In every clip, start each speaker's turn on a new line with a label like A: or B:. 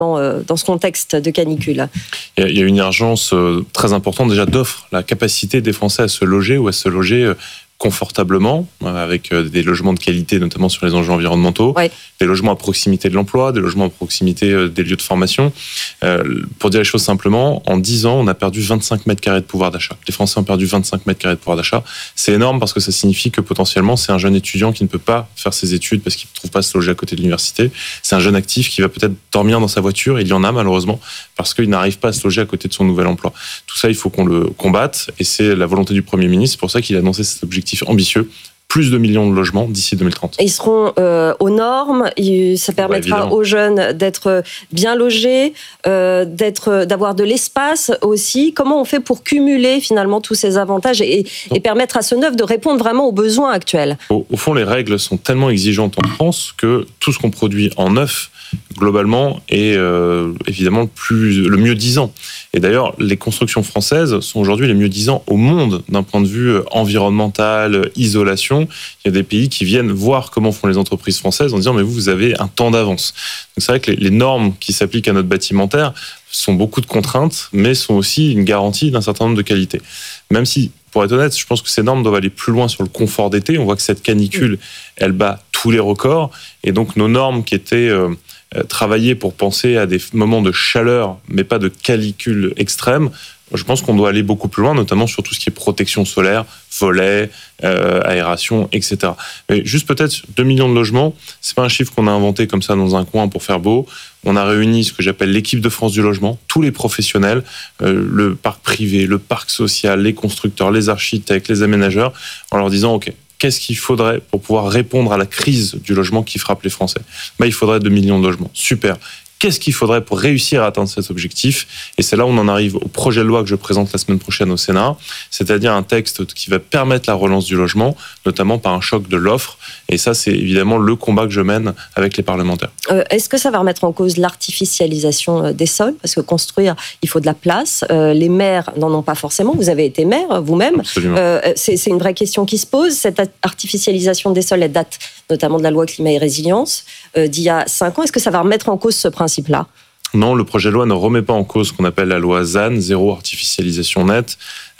A: dans ce contexte de canicule?
B: Il y a une urgence très importante déjà d'offre, la capacité des Français à se loger ou à se loger confortablement, avec des logements de qualité, notamment sur les enjeux environnementaux,
A: ouais.
B: Des logements à proximité de l'emploi, des logements à proximité des lieux de formation. Pour dire les choses simplement, en 10 ans, on a perdu 25 mètres carrés de pouvoir d'achat. Les Français ont perdu 25 mètres carrés de pouvoir d'achat. C'est énorme parce que ça signifie que potentiellement, c'est un jeune étudiant qui ne peut pas faire ses études parce qu'il ne trouve pas à se loger à côté de l'université. C'est un jeune actif qui va peut-être dormir dans sa voiture, il y en a malheureusement, parce qu'il n'arrive pas à se loger à côté de son nouvel emploi. Tout ça, il faut qu'on le combatte et c'est la volonté du Premier ministre. C'est pour ça qu'il a annoncé cet objectif ambitieux. Plus de millions de logements d'ici 2030.
A: Ils seront aux normes, ça permettra aux jeunes d'être bien logés, d'avoir de l'espace aussi. Comment on fait pour cumuler finalement tous ces avantages et permettre à ce neuf de répondre vraiment aux besoins actuels?
B: Au fond, les règles sont tellement exigeantes en France que tout ce qu'on produit en neuf, globalement, est évidemment le mieux disant. Et d'ailleurs, les constructions françaises sont aujourd'hui les mieux disant au monde d'un point de vue environnemental, isolation. Il y a des pays qui viennent voir comment font les entreprises françaises en disant mais vous avez un temps d'avance. Donc c'est vrai que les normes qui s'appliquent à notre bâtimentaire sont beaucoup de contraintes, mais sont aussi une garantie d'un certain nombre de qualités. Même si, pour être honnête, je pense que ces normes doivent aller plus loin sur le confort d'été. On voit que cette canicule, elle bat tous les records. Et donc nos normes qui étaient travailler pour penser à des moments de chaleur, mais pas de canicule extrême, je pense qu'on doit aller beaucoup plus loin, notamment sur tout ce qui est protection solaire, volets, aération, etc. Mais juste peut-être 2 millions de logements, c'est pas un chiffre qu'on a inventé comme ça dans un coin pour faire beau. On a réuni ce que j'appelle l'équipe de France du logement, tous les professionnels, le parc privé, le parc social, les constructeurs, les architectes, les aménageurs, en leur disant OK, qu'est-ce qu'il faudrait pour pouvoir répondre à la crise du logement qui frappe les Français? Il faudrait 2 millions de logements. Super. Qu'est-ce qu'il faudrait pour réussir à atteindre cet objectif? Et c'est là où on en arrive au projet de loi que je présente la semaine prochaine au Sénat, c'est-à-dire un texte qui va permettre la relance du logement, notamment par un choc de l'offre. Et ça, c'est évidemment le combat que je mène avec les parlementaires. Est-ce
A: que ça va remettre en cause l'artificialisation des sols? Parce que construire, il faut de la place. Les maires n'en ont pas forcément. Vous avez été maire vous-même. C'est une vraie question qui se pose. Cette artificialisation des sols, elle date notamment de la loi climat et résilience d'il y a 5 ans. Est-ce que ça va remettre en cause ce principe-là?
B: Non, le projet de loi ne remet pas en cause ce qu'on appelle la loi ZAN, zéro artificialisation nette.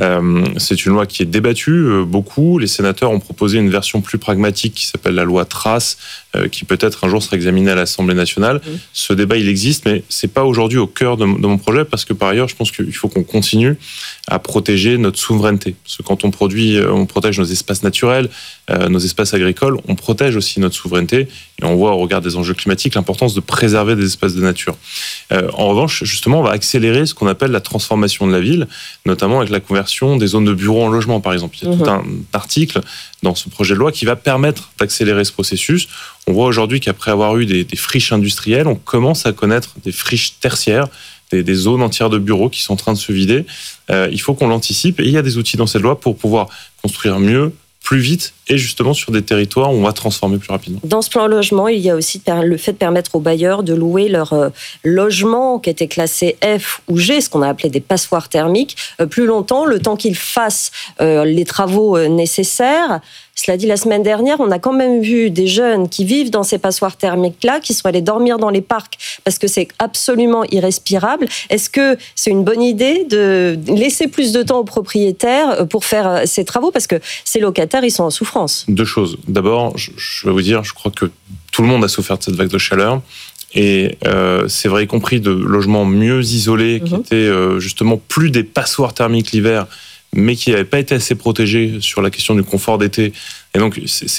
B: C'est une loi qui est débattue beaucoup. Les sénateurs ont proposé une version plus pragmatique qui s'appelle la loi Trace, qui peut-être un jour sera examinée à l'Assemblée nationale. Ce débat, il existe, mais c'est pas aujourd'hui au cœur de mon projet, parce que par ailleurs, je pense qu'il faut qu'on continue à protéger notre souveraineté. Parce que quand on protège nos espaces naturels, nos espaces agricoles, on protège aussi notre souveraineté. Et on voit au regard des enjeux climatiques l'importance de préserver des espaces de nature. En revanche, justement, on va accélérer ce qu'on appelle la transformation de la ville, notamment avec la conversion des zones de bureaux en logement, par exemple. Il y a tout un article dans ce projet de loi qui va permettre d'accélérer ce processus. On voit aujourd'hui qu'après avoir eu des friches industrielles, on commence à connaître des friches tertiaires, des zones entières de bureaux qui sont en train de se vider. Il faut qu'on l'anticipe et il y a des outils dans cette loi pour pouvoir construire mieux, plus vite et justement sur des territoires où on va transformer plus rapidement.
A: Dans ce plan logement, il y a aussi le fait de permettre aux bailleurs de louer leurs logements qui étaient classés F ou G, ce qu'on a appelé des passoires thermiques, plus longtemps, le temps qu'ils fassent les travaux nécessaires. Cela dit, la semaine dernière, on a quand même vu des jeunes qui vivent dans ces passoires thermiques-là, qui sont allés dormir dans les parcs parce que c'est absolument irrespirable. Est-ce que c'est une bonne idée de laisser plus de temps aux propriétaires pour faire ces travaux? Parce que ces locataires, ils sont en souffrance.
B: 2 choses. D'abord, je vais vous dire, je crois que tout le monde a souffert de cette vague de chaleur. Et c'est vrai, y compris de logements mieux isolés, qui étaient justement plus des passoires thermiques l'hiver, mais qui n'avaient pas été assez protégés sur la question du confort d'été. Et donc,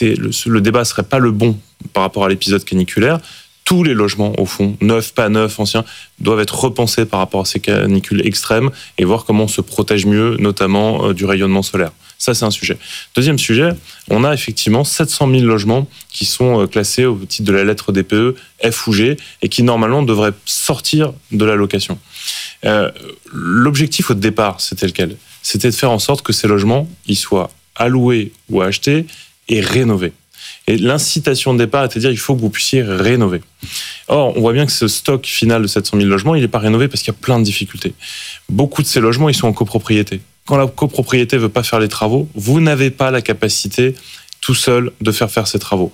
B: le débat ne serait pas le bon par rapport à l'épisode caniculaire. Tous les logements, au fond, neufs, pas neufs, anciens, doivent être repensés par rapport à ces canicules extrêmes et voir comment on se protège mieux, notamment du rayonnement solaire. Ça, c'est un sujet. Deuxième sujet, on a effectivement 700 000 logements qui sont classés au titre de la lettre DPE, F ou G, et qui normalement devraient sortir de la location. L'objectif au départ, c'était lequel? C'était de faire en sorte que ces logements ils soient alloués ou achetés et rénovés. Et l'incitation de départ était de dire il faut que vous puissiez rénover. Or, on voit bien que ce stock final de 700 000 logements, il n'est pas rénové parce qu'il y a plein de difficultés. Beaucoup de ces logements, ils sont en copropriété. Quand la copropriété ne veut pas faire les travaux, vous n'avez pas la capacité tout seul de faire ces travaux.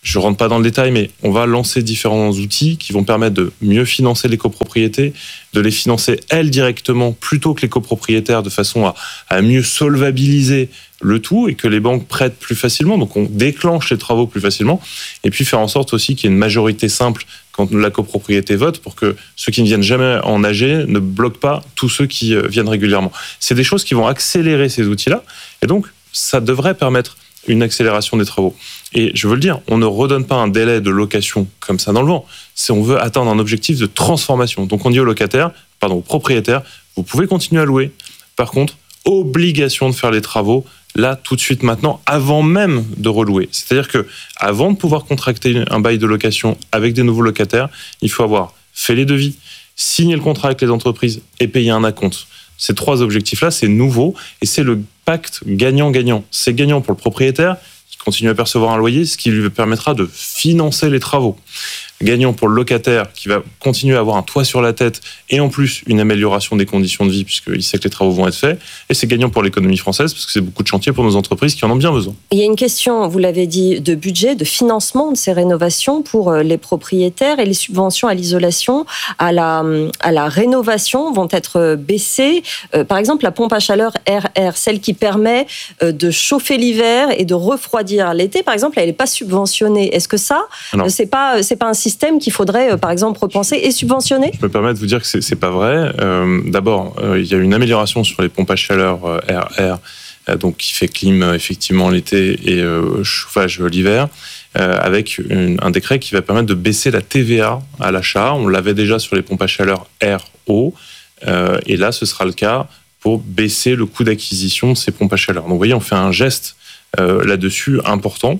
B: je rentre pas dans le détail, mais on va lancer différents outils qui vont permettre de mieux financer les copropriétés, de les financer elles directement plutôt que les copropriétaires, de façon à mieux solvabiliser le tout et que les banques prêtent plus facilement. Donc on déclenche les travaux plus facilement. Et puis faire en sorte aussi qu'il y ait une majorité simple quand la copropriété vote pour que ceux qui ne viennent jamais en AG ne bloquent pas tous ceux qui viennent régulièrement. C'est des choses qui vont accélérer ces outils-là. Et donc ça devrait permettre une accélération des travaux. Et je veux le dire, on ne redonne pas un délai de location comme ça dans le vent. C'est on veut atteindre un objectif de transformation. Donc on dit aux propriétaires, vous pouvez continuer à louer. Par contre, obligation de faire les travaux là, tout de suite, maintenant, avant même de relouer. C'est-à-dire que avant de pouvoir contracter un bail de location avec des nouveaux locataires, il faut avoir fait les devis, signé le contrat avec les entreprises et payer un acompte. Ces 3 objectifs-là, c'est nouveau et c'est le pacte gagnant-gagnant. C'est gagnant pour le propriétaire qui continue à percevoir un loyer, ce qui lui permettra de financer les travaux. Gagnant pour le locataire qui va continuer à avoir un toit sur la tête et en plus une amélioration des conditions de vie puisqu'il sait que les travaux vont être faits. Et c'est gagnant pour l'économie française parce que c'est beaucoup de chantiers pour nos entreprises qui en ont bien besoin.
A: Il y a une question, vous l'avez dit, de budget, de financement de ces rénovations pour les propriétaires et les subventions à l'isolation, à la rénovation vont être baissées. Par exemple, la pompe à chaleur RR, celle qui permet de chauffer l'hiver et de refroidir l'été, par exemple, elle n'est pas subventionnée. Est-ce que ça, c'est pas un système qu'il faudrait, par exemple, repenser et subventionner? Je
B: me permets de vous dire que c'est pas vrai. D'abord, il y a une amélioration sur les pompes à chaleur RR, donc qui fait clim effectivement l'été et chauffage l'hiver, avec un décret qui va permettre de baisser la TVA à l'achat. On l'avait déjà sur les pompes à chaleur RO, et là, ce sera le cas pour baisser le coût d'acquisition de ces pompes à chaleur. Donc, vous voyez, on fait un geste là-dessus important.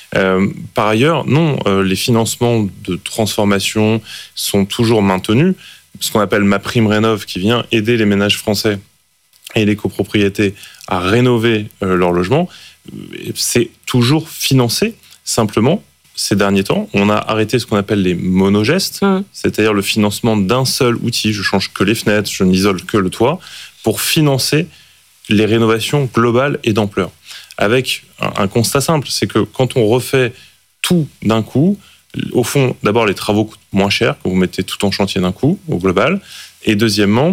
B: Par ailleurs, non, les financements de transformation sont toujours maintenus. Ce qu'on appelle MaPrimeRénov', qui vient aider les ménages français et les copropriétés à rénover leur logement, c'est toujours financé. Simplement, ces derniers temps, on a arrêté ce qu'on appelle les monogestes, c'est-à-dire le financement d'un seul outil. Je change que les fenêtres, je n'isole que le toit, pour financer les rénovations globales et d'ampleur. Avec un constat simple, c'est que quand on refait tout d'un coup, au fond, d'abord, les travaux coûtent moins cher quand vous mettez tout en chantier d'un coup, au global. Et deuxièmement,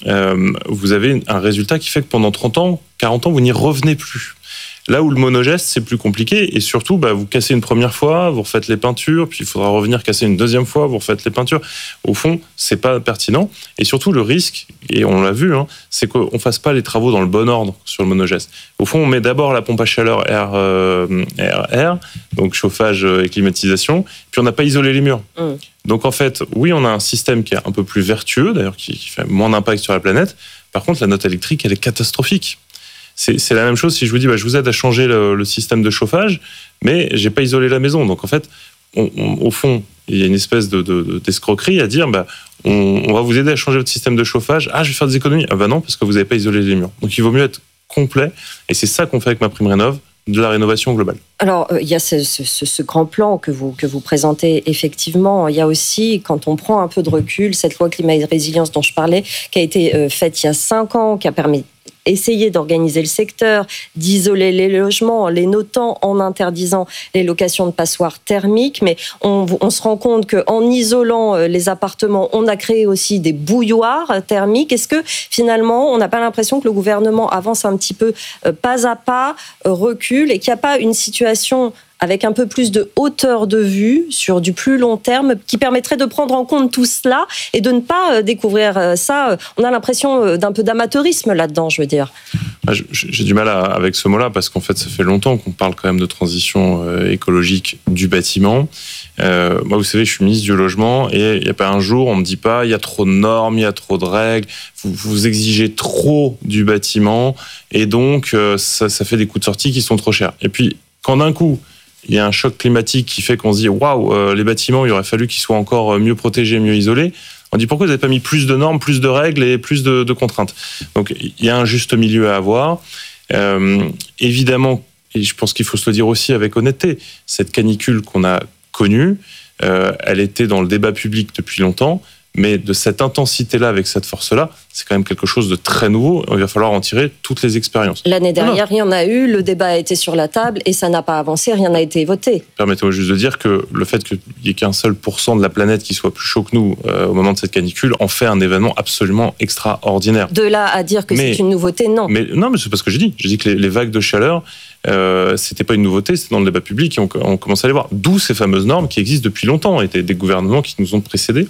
B: vous avez un résultat qui fait que pendant 30 ans, 40 ans, vous n'y revenez plus. Là où le monogeste, c'est plus compliqué. Et surtout, vous cassez une première fois, vous refaites les peintures, puis il faudra revenir casser une deuxième fois, vous refaites les peintures. Au fond, c'est pas pertinent. Et surtout, le risque, et on l'a vu, c'est qu'on fasse pas les travaux dans le bon ordre sur le monogeste. Au fond, on met d'abord la pompe à chaleur RR, donc chauffage et climatisation, puis on n'a pas isolé les murs. Donc en fait, oui, on a un système qui est un peu plus vertueux, d'ailleurs, qui fait moins d'impact sur la planète. Par contre, la note électrique, elle est catastrophique. C'est la même chose si je vous dis, je vous aide à changer le système de chauffage, mais j'ai pas isolé la maison. Donc en fait, au fond, il y a une espèce d'escroquerie à dire, on va vous aider à changer votre système de chauffage. Ah, je vais faire des économies. Ah non, parce que vous n'avez pas isolé les murs. Donc il vaut mieux être complet. Et c'est ça qu'on fait avec MaPrimeRénov', de la rénovation globale.
A: Alors, il y a ce grand plan que vous présentez, effectivement. Il y a aussi, quand on prend un peu de recul, cette loi climat et résilience dont je parlais, qui a été faite il y a 5 ans, qui a permis essayer d'organiser le secteur, d'isoler les logements, les notant en interdisant les locations de passoires thermiques. Mais on se rend compte qu'en isolant les appartements, on a créé aussi des bouilloires thermiques. Est-ce que finalement, on n'a pas l'impression que le gouvernement avance un petit peu pas à pas, recule, et qu'il n'y a pas une situation avec un peu plus de hauteur de vue sur du plus long terme qui permettrait de prendre en compte tout cela et de ne pas découvrir ça? On a l'impression d'un peu d'amateurisme là-dedans, je veux dire.
B: J'ai du mal avec ce mot-là parce qu'en fait, ça fait longtemps qu'on parle quand même de transition écologique du bâtiment. Moi, vous savez, je suis ministre du logement et il n'y a pas un jour, on ne me dit pas, il y a trop de normes, il y a trop de règles, vous exigez trop du bâtiment et donc ça fait des coûts de sortie qui sont trop chers. Et puis, quand d'un coup, il y a un choc climatique qui fait qu'on se dit waouh, les bâtiments, il aurait fallu qu'ils soient encore mieux protégés, mieux isolés. On dit pourquoi vous n'avez pas mis plus de normes, plus de règles et plus de contraintes. Donc il y a un juste milieu à avoir. Évidemment, et je pense qu'il faut se le dire aussi avec honnêteté, cette canicule qu'on a connue, elle était dans le débat public depuis longtemps, mais de cette intensité-là, avec cette force-là, c'est quand même quelque chose de très nouveau. Il va falloir en tirer toutes les expériences.
A: L'année dernière, il y en a eu, le débat a été sur la table et ça n'a pas avancé, rien n'a été voté.
B: Permettez-moi juste de dire que le fait qu'il n'y ait qu'un seul % de la planète qui soit plus chaud que nous au moment de cette canicule en fait un événement absolument extraordinaire.
A: De là à dire que c'est une nouveauté, non.
B: Mais c'est pas ce que j'ai dit. J'ai dit que les vagues de chaleur, c'était pas une nouveauté, c'était dans le débat public et on commence à les voir. D'où ces fameuses normes qui existent depuis longtemps et des gouvernements qui nous ont précédés.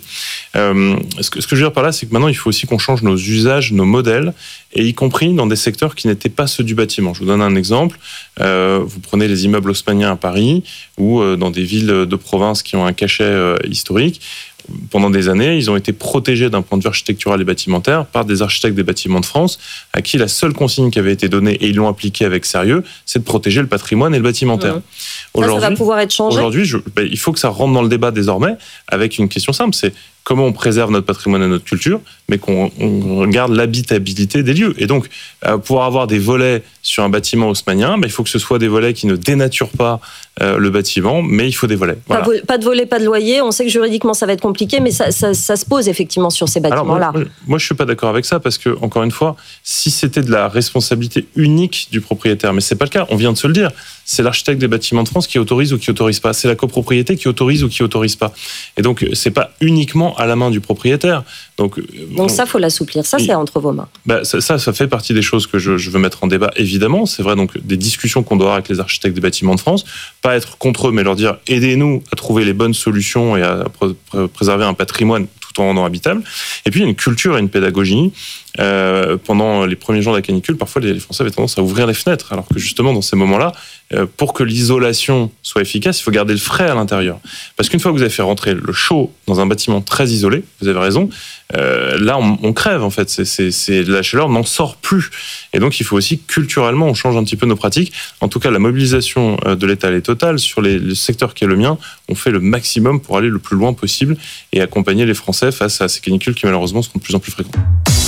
B: Ce que je veux dire par là, c'est que maintenant, il faut aussi qu'on change nos usages, nos modèles, et y compris dans des secteurs qui n'étaient pas ceux du bâtiment. Je vous donne un exemple. Vous prenez les immeubles haussmanniens à Paris ou dans des villes de province qui ont un cachet historique. Pendant des années, ils ont été protégés d'un point de vue architectural et bâtimentaire par des architectes des bâtiments de France, à qui la seule consigne qui avait été donnée, et ils l'ont appliquée avec sérieux, c'est de protéger le patrimoine et le bâtimentaire.
A: Ça va pouvoir être changé.
B: Aujourd'hui, il faut que ça rentre dans le débat désormais avec une question simple, c'est comment on préserve notre patrimoine et notre culture, mais qu'on garde l'habitabilité des lieux. Et donc, pouvoir avoir des volets sur un bâtiment haussmannien, il faut que ce soit des volets qui ne dénaturent pas le bâtiment, mais il faut des volets. Voilà.
A: Pas de volets, pas de loyer. On sait que juridiquement, ça va être compliqué, mais ça se pose effectivement sur ces bâtiments-là.
B: Alors, moi, je suis pas d'accord avec ça, parce que, encore une fois, si c'était de la responsabilité unique du propriétaire, mais c'est pas le cas, on vient de se le dire, c'est l'architecte des bâtiments de France qui autorise ou qui autorise pas, c'est la copropriété qui autorise ou qui autorise pas. Et donc, c'est pas uniquement à la main du propriétaire. Donc ça, faut l'assouplir. Ça, c'est entre vos mains. Ça fait partie des choses que je veux mettre en débat, évidemment. C'est vrai, donc des discussions qu'on doit avoir avec les architectes des bâtiments de France. Pas être contre eux, mais leur dire aidez-nous à trouver les bonnes solutions et à préserver un patrimoine tout en rendant habitable. Et puis, il y a une culture et une pédagogie. Pendant les premiers jours de la canicule, parfois les Français avaient tendance à ouvrir les fenêtres, alors que justement dans ces moments-là, pour que l'isolation soit efficace, il faut garder le frais à l'intérieur. Parce qu'une fois que vous avez fait rentrer le chaud dans un bâtiment très isolé, vous avez raison, là on crève en fait, la chaleur n'en sort plus. Et donc il faut aussi culturellement, on change un petit peu nos pratiques. En tout cas, la mobilisation de l'État elle est totale. Sur le secteur qui est le mien, on fait le maximum pour aller le plus loin possible et accompagner les Français face à ces canicules qui malheureusement seront de plus en plus fréquentes.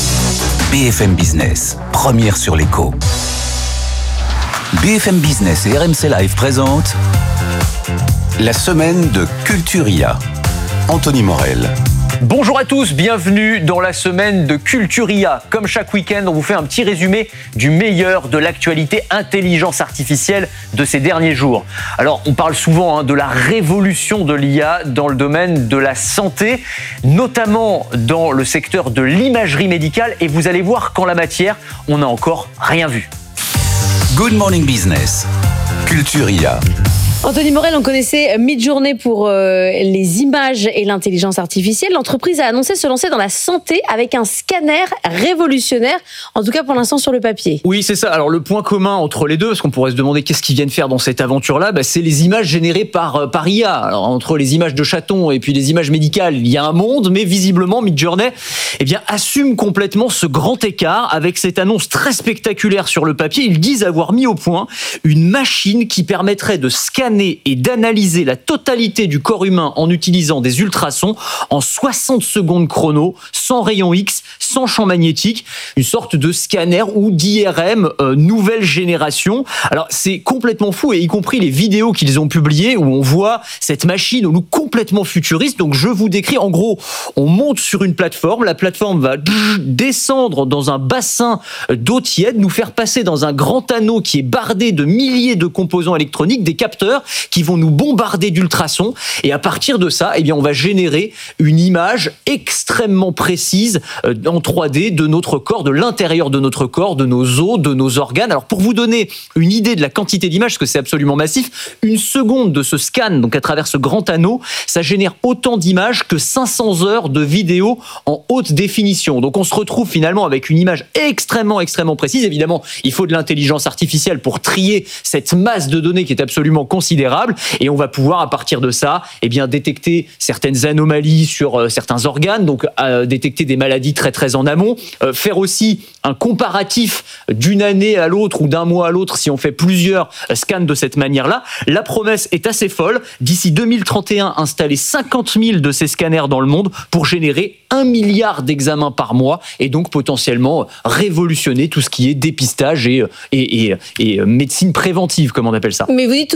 C: BFM Business, première sur l'écho. BFM Business et RMC Live présentent la semaine de Culturia. Anthony Morel.
D: Bonjour à tous, bienvenue dans la semaine de Culturia. Comme chaque week-end, on vous fait un petit résumé du meilleur de l'actualité intelligence artificielle de ces derniers jours. Alors, on parle souvent de la révolution de l'IA dans le domaine de la santé, notamment dans le secteur de l'imagerie médicale. Et vous allez voir qu'en la matière, on n'a encore rien vu.
C: Good Morning Business, Culturia.
E: Anthony Morel, on connaissait Midjourney pour les images et l'intelligence artificielle. L'entreprise a annoncé se lancer dans la santé avec un scanner révolutionnaire, en tout cas pour l'instant sur le papier.
D: Oui, c'est ça. Alors le point commun entre les deux, parce qu'on pourrait se demander qu'est-ce qu'ils viennent faire dans cette aventure-là, c'est les images générées par IA. Alors entre les images de chatons et puis les images médicales, il y a un monde, mais visiblement Midjourney assume complètement ce grand écart avec cette annonce très spectaculaire sur le papier. Ils disent avoir mis au point une machine qui permettrait de scanner et d'analyser la totalité du corps humain en utilisant des ultrasons en 60 secondes chrono, sans rayon X, sans champ magnétique, une sorte de scanner ou d'IRM nouvelle génération. Alors c'est complètement fou, et y compris les vidéos qu'ils ont publiées où on voit cette machine au look complètement futuriste. Donc je vous décris, en gros, on monte sur une plateforme, la plateforme va descendre dans un bassin d'eau tiède, nous faire passer dans un grand anneau qui est bardé de milliers de composants électroniques, des capteurs qui vont nous bombarder d'ultrasons, et à partir de ça, on va générer une image extrêmement précise en 3D de notre corps, de l'intérieur de notre corps, de nos os, de nos organes. Alors pour vous donner une idée de la quantité d'images, parce que c'est absolument massif, une seconde de ce scan, donc à travers ce grand anneau, ça génère autant d'images que 500 heures de vidéos en haute définition. Donc on se retrouve finalement avec une image extrêmement précise. Évidemment, il faut de l'intelligence artificielle pour trier cette masse de données qui est absolument considérable, et on va pouvoir à partir de ça détecter certaines anomalies sur certains organes, donc détecter des maladies très en amont, faire aussi un comparatif d'une année à l'autre ou d'un mois à l'autre si on fait plusieurs scans de cette manière-là. La promesse est assez folle, d'ici 2031 installer 50 000 de ces scanners dans le monde pour générer 1 milliard d'examens par mois, et donc potentiellement révolutionner tout ce qui est dépistage et médecine préventive, comme on appelle ça.
E: Mais vous dites tout ça, c'est sur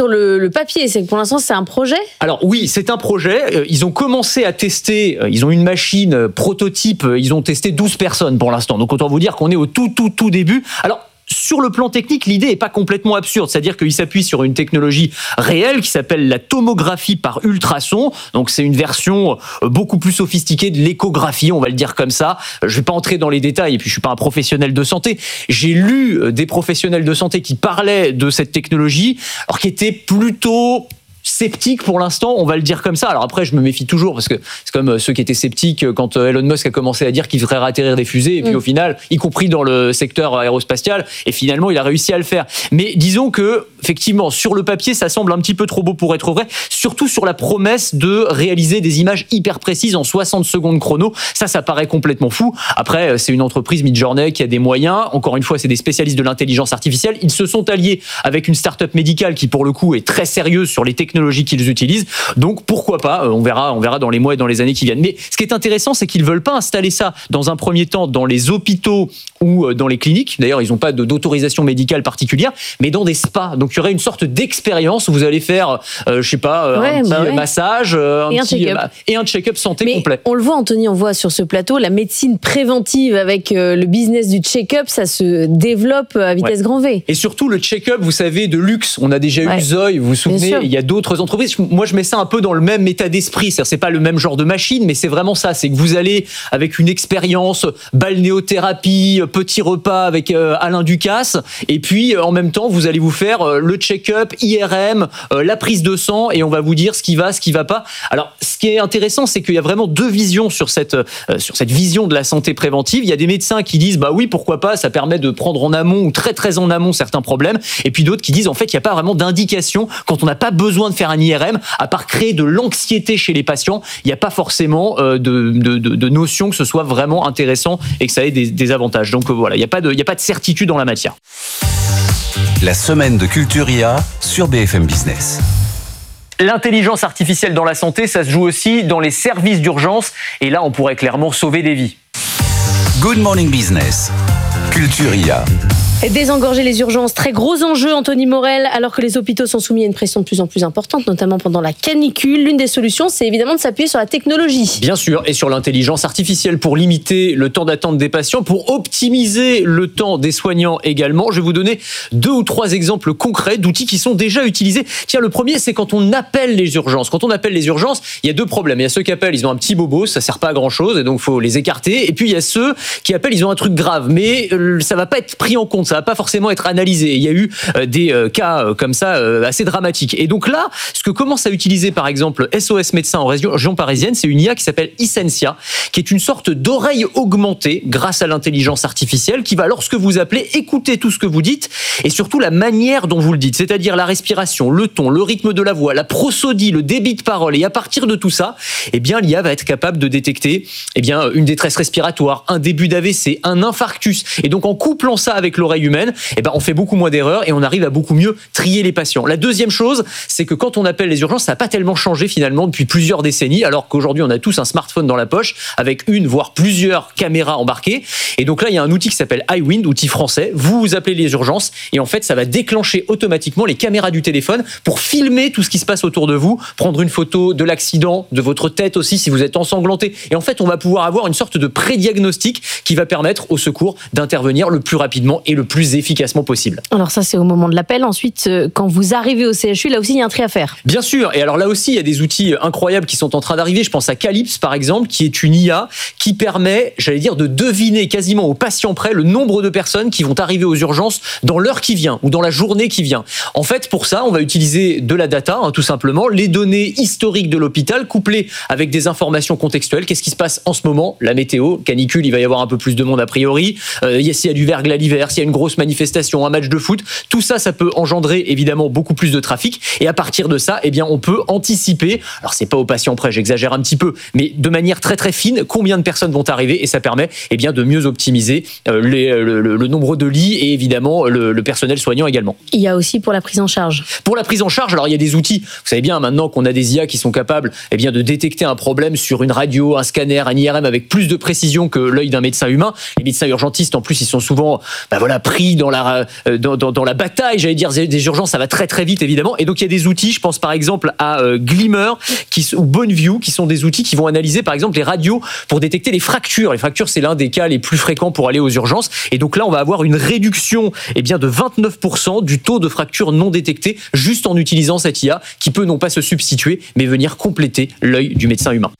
E: le papier, c'est que pour l'instant c'est un projet.
D: Alors oui, c'est un projet. Ils ont commencé à tester, ils ont une machine prototype, ils ont testé 12 personnes pour l'instant. Donc autant vous dire qu'on est au tout début. Alors, sur le plan technique, l'idée n'est pas complètement absurde. C'est-à-dire qu'il s'appuie sur une technologie réelle qui s'appelle la tomographie par ultrason. Donc c'est une version beaucoup plus sophistiquée de l'échographie, on va le dire comme ça. Je ne vais pas entrer dans les détails, et puis je ne suis pas un professionnel de santé. J'ai lu des professionnels de santé qui parlaient de cette technologie, alors qui étaient plutôt sceptique pour l'instant, on va le dire comme ça. Alors après, je me méfie toujours parce que c'est comme ceux qui étaient sceptiques quand Elon Musk a commencé à dire qu'il ferait atterrir des fusées et puis au final, y compris dans le secteur aérospatial, et finalement, il a réussi à le faire. Mais disons que, effectivement, sur le papier, ça semble un petit peu trop beau pour être vrai, surtout sur la promesse de réaliser des images hyper précises en 60 secondes chrono. Ça paraît complètement fou. Après, c'est une entreprise Midjourney qui a des moyens. Encore une fois, c'est des spécialistes de l'intelligence artificielle. Ils se sont alliés avec une start-up médicale qui, pour le coup, est très sérieuse sur les technologies qu'ils utilisent. Donc, pourquoi pas, on verra dans les mois et dans les années qui viennent. Mais ce qui est intéressant, c'est qu'ils veulent pas installer ça dans un premier temps dans les hôpitaux ou dans les cliniques. D'ailleurs, ils n'ont pas d'autorisation médicale particulière, mais dans des spas. Donc, il y aurait une sorte d'expérience où vous allez faire, un petit massage, et un check-up santé complet.
E: On le voit, Anthony, on voit sur ce plateau, la médecine préventive avec le business du check-up, ça se développe à vitesse grand V.
D: Et surtout, le check-up, vous savez, de luxe. On a déjà eu Zoï, vous vous souvenez, il y a d'autres entreprises. Moi, je mets ça un peu dans le même état d'esprit. C'est pas le même genre de machine, mais c'est vraiment ça. C'est que vous allez avec une expérience balnéothérapie, petit repas avec Alain Ducasse, et puis en même temps, vous allez vous faire le check-up, IRM, la prise de sang, et on va vous dire ce qui va pas. Alors, ce qui est intéressant, c'est qu'il y a vraiment deux visions sur cette vision de la santé préventive. Il y a des médecins qui disent, bah oui, pourquoi pas, ça permet de prendre en amont ou très très en amont certains problèmes, et puis d'autres qui disent, en fait, il n'y a pas vraiment d'indication quand on n'a pas besoin de faire un IRM, à part créer de l'anxiété chez les patients. Il n'y a pas forcément de notion que ce soit vraiment intéressant et que ça ait des avantages. Donc voilà, il n'y a pas de certitude en la matière.
C: La semaine de Culturia sur BFM Business.
D: L'intelligence artificielle dans la santé, ça se joue aussi dans les services d'urgence. Et là, on pourrait clairement sauver des vies.
C: Good Morning Business. Culturia.
E: Désengorger les urgences, très gros enjeu, Anthony Morel, alors que les hôpitaux sont soumis à une pression de plus en plus importante, notamment pendant la canicule. L'une des solutions, c'est évidemment de s'appuyer sur la technologie.
D: Bien sûr, et sur l'intelligence artificielle pour limiter le temps d'attente des patients, pour optimiser le temps des soignants également. Je vais vous donner 2 ou 3 exemples concrets d'outils qui sont déjà utilisés. Tiens, le premier, c'est quand on appelle les urgences. Quand on appelle les urgences, il y a 2 problèmes. Il y a ceux qui appellent, ils ont un petit bobo, ça sert pas à grand chose, et donc faut les écarter. Et puis il y a ceux qui appellent, ils ont un truc grave, mais ça va pas être pris en compte. Ça va pas forcément être analysé. Il y a eu des cas comme ça assez dramatiques. Et donc là, ce que commence à utiliser par exemple SOS Médecins en région parisienne, c'est une IA qui s'appelle Essentia, qui est une sorte d'oreille augmentée grâce à l'intelligence artificielle qui va, lorsque vous appelez, écouter tout ce que vous dites et surtout la manière dont vous le dites, c'est-à-dire la respiration, le ton, le rythme de la voix, la prosodie, le débit de parole. Et à partir de tout ça, eh bien, l'IA va être capable de détecter une détresse respiratoire, un début d'AVC, un infarctus. Et donc en couplant ça avec l'oreille humaine, on fait beaucoup moins d'erreurs et on arrive à beaucoup mieux trier les patients. La deuxième chose, c'est que quand on appelle les urgences, ça n'a pas tellement changé finalement depuis plusieurs décennies, alors qu'aujourd'hui on a tous un smartphone dans la poche avec une voire plusieurs caméras embarquées. Et donc là, il y a un outil qui s'appelle iWind, outil français. Vous appelez les urgences et en fait, ça va déclencher automatiquement les caméras du téléphone pour filmer tout ce qui se passe autour de vous, prendre une photo de l'accident, de votre tête aussi si vous êtes ensanglanté. Et en fait, on va pouvoir avoir une sorte de prédiagnostic qui va permettre au secours d'intervenir le plus rapidement et le plus efficacement possible.
E: Alors ça, c'est au moment de l'appel. Ensuite, quand vous arrivez au CHU, là aussi, il y a un tri à faire.
D: Bien sûr. Et alors là aussi, il y a des outils incroyables qui sont en train d'arriver. Je pense à Calypse, par exemple, qui est une IA qui permet, de deviner quasiment au patient près le nombre de personnes qui vont arriver aux urgences dans l'heure qui vient ou dans la journée qui vient. En fait, pour ça, on va utiliser de la data, tout simplement, les données historiques de l'hôpital couplées avec des informations contextuelles. Qu'est-ce qui se passe en ce moment? La météo, canicule, il va y avoir un peu plus de monde a priori. S'il y a du verglas l'hiver, s'il y a une grosse manifestation, un match de foot, tout ça, ça peut engendrer évidemment beaucoup plus de trafic. Et à partir de ça, on peut anticiper. Alors c'est pas au patient près, j'exagère un petit peu, mais de manière très très fine, combien de personnes vont arriver, et ça permet de mieux optimiser le nombre de lits et évidemment le personnel soignant également.
E: Il y a aussi pour la prise en charge.
D: Pour la prise en charge, alors il y a des outils. Vous savez bien maintenant qu'on a des IA qui sont capables de détecter un problème sur une radio, un scanner, un IRM avec plus de précision que l'œil d'un médecin humain. Les médecins urgentistes en plus, ils sont souvent pris dans la bataille, j'allais dire, des urgences, ça va très très vite évidemment. Et donc il y a des outils, je pense par exemple à Glimmer ou Boneview, qui sont des outils qui vont analyser par exemple les radios pour détecter les fractures. Les fractures, c'est l'un des cas les plus fréquents pour aller aux urgences. Et donc là, on va avoir une réduction de 29% du taux de fractures non détectées juste en utilisant cette IA qui peut non pas se substituer, mais venir compléter l'œil du médecin humain.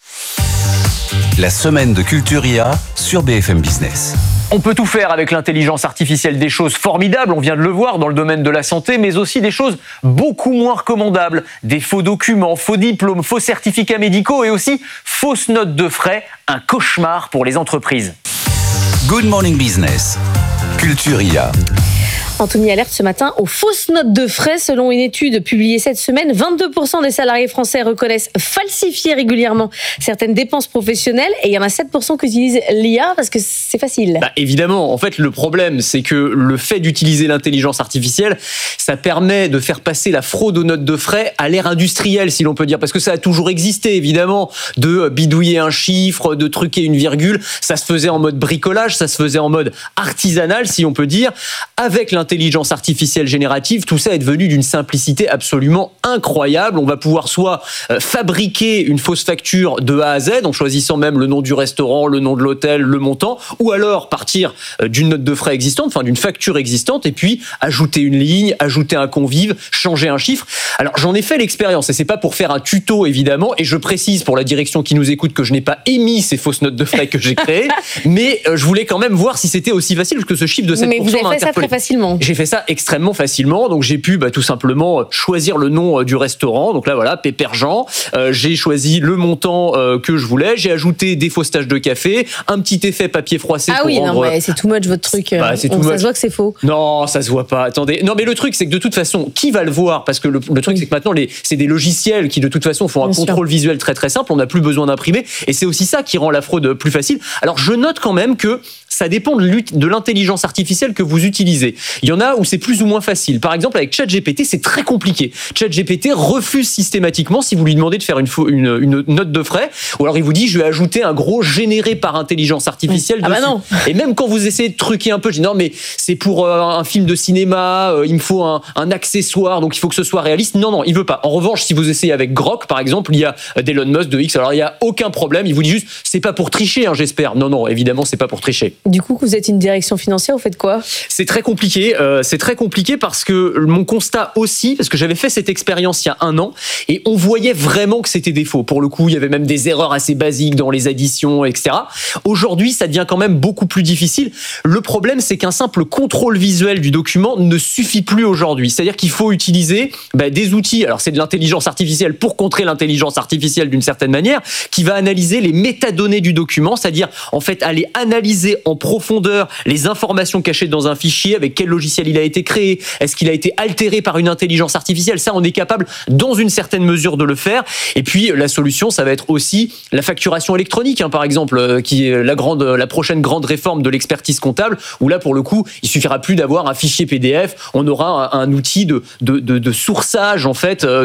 C: La semaine de Culture IA sur BFM Business.
D: On peut tout faire avec l'intelligence artificielle, des choses formidables, on vient de le voir dans le domaine de la santé, mais aussi des choses beaucoup moins recommandables. Des faux documents, faux diplômes, faux certificats médicaux et aussi fausses notes de frais, un cauchemar pour les entreprises.
C: Good Morning Business, Culture IA.
E: Anthony alerte ce matin aux fausses notes de frais. Selon une étude publiée cette semaine, 22% des salariés français reconnaissent falsifier régulièrement certaines dépenses professionnelles et il y en a 7% qui utilisent l'IA parce que c'est facile.
D: Évidemment, en fait, le problème, c'est que le fait d'utiliser l'intelligence artificielle, ça permet de faire passer la fraude aux notes de frais à l'ère industrielle, si l'on peut dire, parce que ça a toujours existé, évidemment, de bidouiller un chiffre, de truquer une virgule. Ça se faisait en mode bricolage, ça se faisait en mode artisanal, si on peut dire. Avec l'intelligence artificielle générative, tout ça est devenu d'une simplicité absolument incroyable. On va pouvoir soit fabriquer une fausse facture de A à Z, en choisissant même le nom du restaurant, le nom de l'hôtel, le montant, ou alors partir d'une note de frais existante, enfin d'une facture existante, et puis ajouter une ligne, ajouter un convive, changer un chiffre. Alors j'en ai fait l'expérience, et c'est pas pour faire un tuto évidemment, et je précise pour la direction qui nous écoute que je n'ai pas émis ces fausses notes de frais que j'ai créées, mais je voulais quand même voir si c'était aussi facile, parce que ce chiffre de 7%
E: Mais vous avez fait ça très facilement.
D: J'ai fait ça extrêmement facilement, donc j'ai pu tout simplement choisir le nom du restaurant, donc là voilà, Pépère Jean, j'ai choisi le montant que je voulais, j'ai ajouté des fausses taches de café, un petit effet papier froissé pour rendre...
E: non mais c'est too much votre truc,
D: ça
E: se voit que c'est faux.
D: Non, ça se voit pas, attendez. Non mais le truc c'est que de toute façon, qui va le voir? Parce que le truc c'est que maintenant c'est des logiciels qui de toute façon font un contrôle visuel très très simple, on n'a plus besoin d'imprimer, et c'est aussi ça qui rend la fraude plus facile. Alors je note quand même que ça dépend de l'intelligence artificielle que vous utilisez. Il y en a où c'est plus ou moins facile. Par exemple, avec ChatGPT, c'est très compliqué. ChatGPT refuse systématiquement si vous lui demandez de faire une note de frais, ou alors il vous dit je vais ajouter un gros généré par intelligence artificielle dessus.
E: Non.
D: Et même quand vous essayez de truquer un peu, je dis non mais c'est pour un film de cinéma, il me faut un accessoire, donc il faut que ce soit réaliste. Non, il veut pas. En revanche, si vous essayez avec Grok, par exemple, il y a d'Elon Musk de X, alors il y a aucun problème. Il vous dit juste c'est pas pour tricher, j'espère. Non, évidemment c'est pas pour tricher.
E: Du coup, vous êtes une direction financière, vous faites quoi?
D: C'est très compliqué. C'est très compliqué parce que mon constat aussi, parce que j'avais fait cette expérience il y a 1 an et on voyait vraiment que c'était des faux. Pour le coup, il y avait même des erreurs assez basiques dans les additions, etc. Aujourd'hui, ça devient quand même beaucoup plus difficile. Le problème, c'est qu'un simple contrôle visuel du document ne suffit plus aujourd'hui. C'est-à-dire qu'il faut utiliser des outils. Alors, c'est de l'intelligence artificielle pour contrer l'intelligence artificielle d'une certaine manière, qui va analyser les métadonnées du document, c'est-à-dire en fait aller analyser en profondeur les informations cachées dans un fichier, avec quel logiciel il a été créé, est-ce qu'il a été altéré par une intelligence artificielle. Ça, on est capable dans une certaine mesure de le faire. Et puis la solution, ça va être aussi la facturation électronique, par exemple, qui est la prochaine grande réforme de l'expertise comptable, où là pour le coup, il suffira plus d'avoir un fichier PDF, on aura un outil de sourçage en fait, et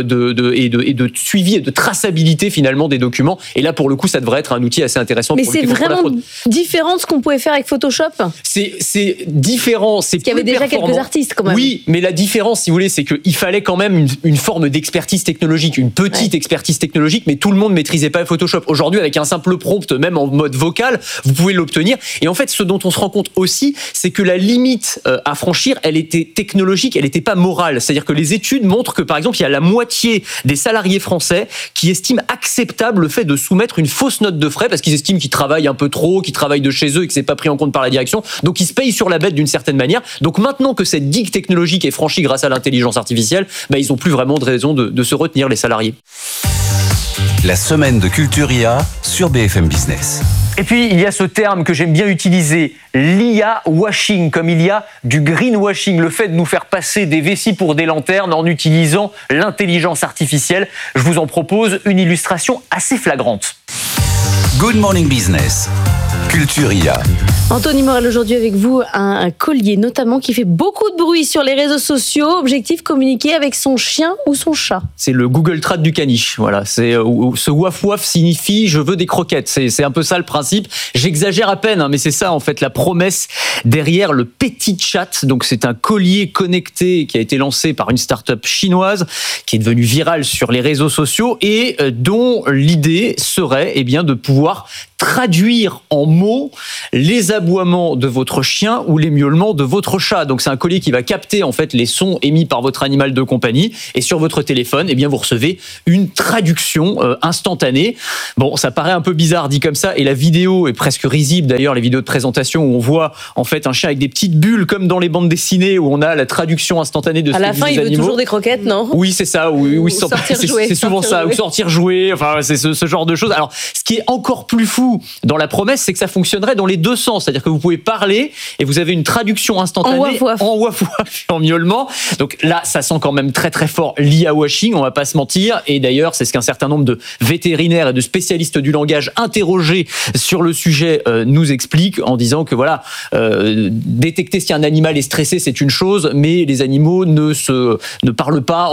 D: de suivi et de traçabilité finalement des documents. Et là pour le coup, ça devrait être un outil assez intéressant.
E: Mais
D: pour
E: c'est vraiment différent de ce qu'on pouvait faire avec Photoshop.
D: C'est différent. C'est
E: qu'il y avait déjà quelques artistes quand même.
D: Oui, mais la différence, si vous voulez, c'est qu'il fallait quand même une forme d'expertise technologique, une petite expertise technologique, mais tout le monde maîtrisait pas Photoshop. Aujourd'hui, avec un simple prompt, même en mode vocal, vous pouvez l'obtenir. Et en fait, ce dont on se rend compte aussi, c'est que la limite à franchir, elle était technologique, elle n'était pas morale. C'est-à-dire que les études montrent que, par exemple, il y a la moitié des salariés français qui estiment acceptable le fait de soumettre une fausse note de frais parce qu'ils estiment qu'ils travaillent un peu trop, qu'ils travaillent de chez eux et que c'est pas pris en compte par la direction. Donc, ils se payent sur la bête d'une certaine manière. Donc, maintenant que cette digue technologique est franchie grâce à l'intelligence artificielle, ils n'ont plus vraiment de raison de se retenir, les salariés.
C: La semaine de Culture IA sur BFM Business.
D: Et puis, il y a ce terme que j'aime bien utiliser, l'IA washing, comme il y a du greenwashing, le fait de nous faire passer des vessies pour des lanternes en utilisant l'intelligence artificielle. Je vous en propose une illustration assez flagrante.
C: Good Morning Business, Culturia.
E: Anthony Morel, aujourd'hui avec vous, un collier notamment qui fait beaucoup de bruit sur les réseaux sociaux. Objectif, communiquer avec son chien ou son chat.
D: C'est le Google Trad du caniche. Voilà, ce waf waf signifie je veux des croquettes. C'est un peu ça le principe. J'exagère à peine, mais c'est ça en fait la promesse derrière le Petit Chat. Donc c'est un collier connecté qui a été lancé par une start-up chinoise qui est devenue virale sur les réseaux sociaux et dont l'idée serait de pouvoir traduire en mots les aboiements de votre chien ou les miaulements de votre chat. Donc c'est un collier qui va capter en fait les sons émis par votre animal de compagnie et sur votre téléphone, vous recevez une traduction instantanée. Bon, ça paraît un peu bizarre dit comme ça et la vidéo est presque risible d'ailleurs, les vidéos de présentation où on voit en fait un chien avec des petites bulles comme dans les bandes dessinées où on a la traduction instantanée de ce
E: À la fin, il veut toujours des croquettes, non ?
D: Oui, c'est ça.
E: Ou sortir jouer.
D: C'est souvent ça. Ou sortir jouer. Enfin, c'est ce genre de choses. Alors, ce qui est encore plus fou dans la promesse, c'est que ça fonctionnerait dans les deux sens. C'est-à-dire que vous pouvez parler et vous avez une traduction instantanée en waf-waf, en miaulement. Donc là, ça sent quand même très très fort l'IA-washing, on va pas se mentir. Et d'ailleurs, c'est ce qu'un certain nombre de vétérinaires et de spécialistes du langage interrogés sur le sujet nous expliquent en disant que détecter si un animal est stressé, c'est une chose, mais les animaux ne parlent pas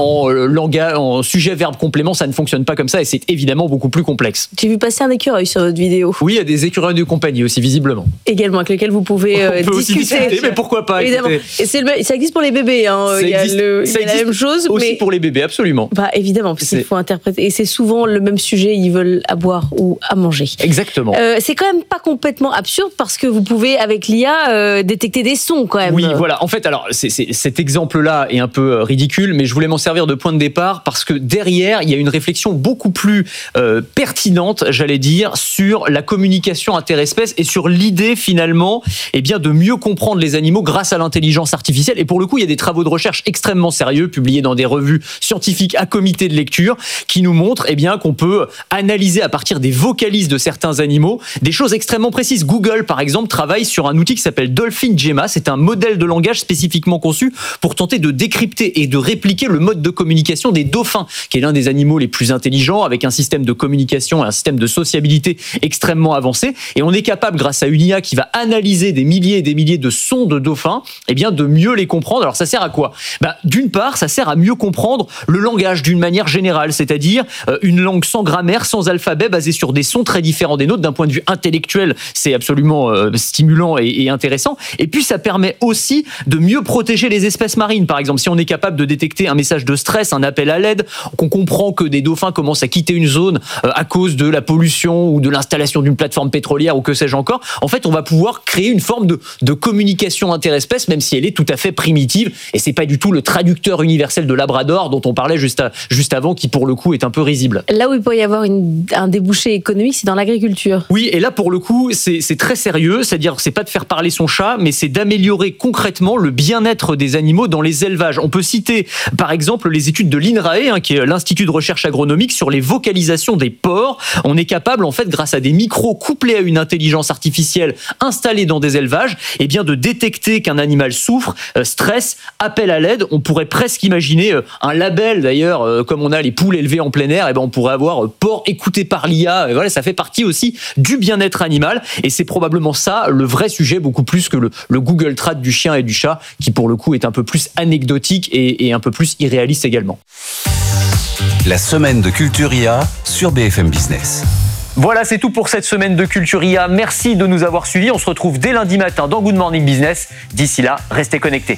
D: en sujet, verbe, complément. Ça ne fonctionne pas comme ça et c'est évidemment beaucoup plus complexe.
E: J'ai vu passer un écureuil sur votre vidéo.
D: Oui, il y a des écureuils de compagnie aussi, visiblement.
E: Également, avec lesquels vous pouvez
D: on peut aussi discuter, mais pourquoi pas.
E: Évidemment. Et ça existe pour les bébés. Il y a la même chose.
D: Aussi pour les bébés, absolument.
E: Évidemment, parce qu'il faut interpréter. Et c'est souvent le même sujet, ils veulent à boire ou à manger.
D: Exactement.
E: C'est quand même pas complètement absurde parce que vous pouvez, avec l'IA, détecter des sons quand même.
D: Oui, voilà. En fait, alors, cet exemple-là est un peu ridicule, mais je voulais m'en servir de point de départ parce que derrière, il y a une réflexion beaucoup plus pertinente, j'allais dire, sur la communication interespèces et sur l'idée finalement de mieux comprendre les animaux grâce à l'intelligence artificielle. Et pour le coup, il y a des travaux de recherche extrêmement sérieux publiés dans des revues scientifiques à comité de lecture qui nous montrent qu'on peut analyser à partir des vocalises de certains animaux des choses extrêmement précises. Google, par exemple, travaille sur un outil qui s'appelle Dolphin Gemma. C'est un modèle de langage spécifiquement conçu pour tenter de décrypter et de répliquer le mode de communication des dauphins, qui est l'un des animaux les plus intelligents, avec un système de communication et un système de sociabilité extrêmement avancé. Et on est capable, grâce à une IA qui va analyser des milliers et des milliers de sons de dauphins, de mieux les comprendre. Alors ça sert à quoi ? D'une part, ça sert à mieux comprendre le langage d'une manière générale, c'est-à-dire une langue sans grammaire, sans alphabet, basée sur des sons très différents des nôtres. D'un point de vue intellectuel, c'est absolument stimulant et intéressant. Et puis ça permet aussi de mieux protéger les espèces marines. Par exemple, si on est capable de détecter un message de stress, un appel à l'aide, qu'on comprend que des dauphins commencent à quitter une zone à cause de la pollution ou de l'installation d'une plateforme pétrolière ou que sais-je encore, en fait, on va pouvoir créer une forme de communication interespèces, même si elle est tout à fait primitive. Et c'est pas du tout le traducteur universel de Labrador dont on parlait juste avant, qui pour le coup est un peu risible.
E: Là où il peut y avoir un débouché économique, c'est dans l'agriculture.
D: Oui, et là pour le coup, c'est très sérieux. C'est-à-dire, c'est pas de faire parler son chat, mais c'est d'améliorer concrètement le bien-être des animaux dans les élevages. On peut citer, par exemple, les études de l'INRAE, qui est l'Institut de recherche agronomique sur les vocalisations des porcs. On est capable, en fait, grâce à des micros couplés à une intelligence artificielle installée dans des élevages, de détecter qu'un animal souffre, stresse, appelle à l'aide. On pourrait presque imaginer un label, d'ailleurs, comme on a les poules élevées en plein air, on pourrait avoir porc écouté par l'IA. Et voilà, ça fait partie aussi du bien-être animal. Et c'est probablement ça le vrai sujet, beaucoup plus que le Google Trad du chien et du chat, qui pour le coup est un peu plus anecdotique et un peu plus irréaliste également.
C: La semaine de Culturia sur BFM Business.
D: Voilà, c'est tout pour cette semaine de Culturia. Merci de nous avoir suivis. On se retrouve dès lundi matin dans Good Morning Business. D'ici là, restez connectés.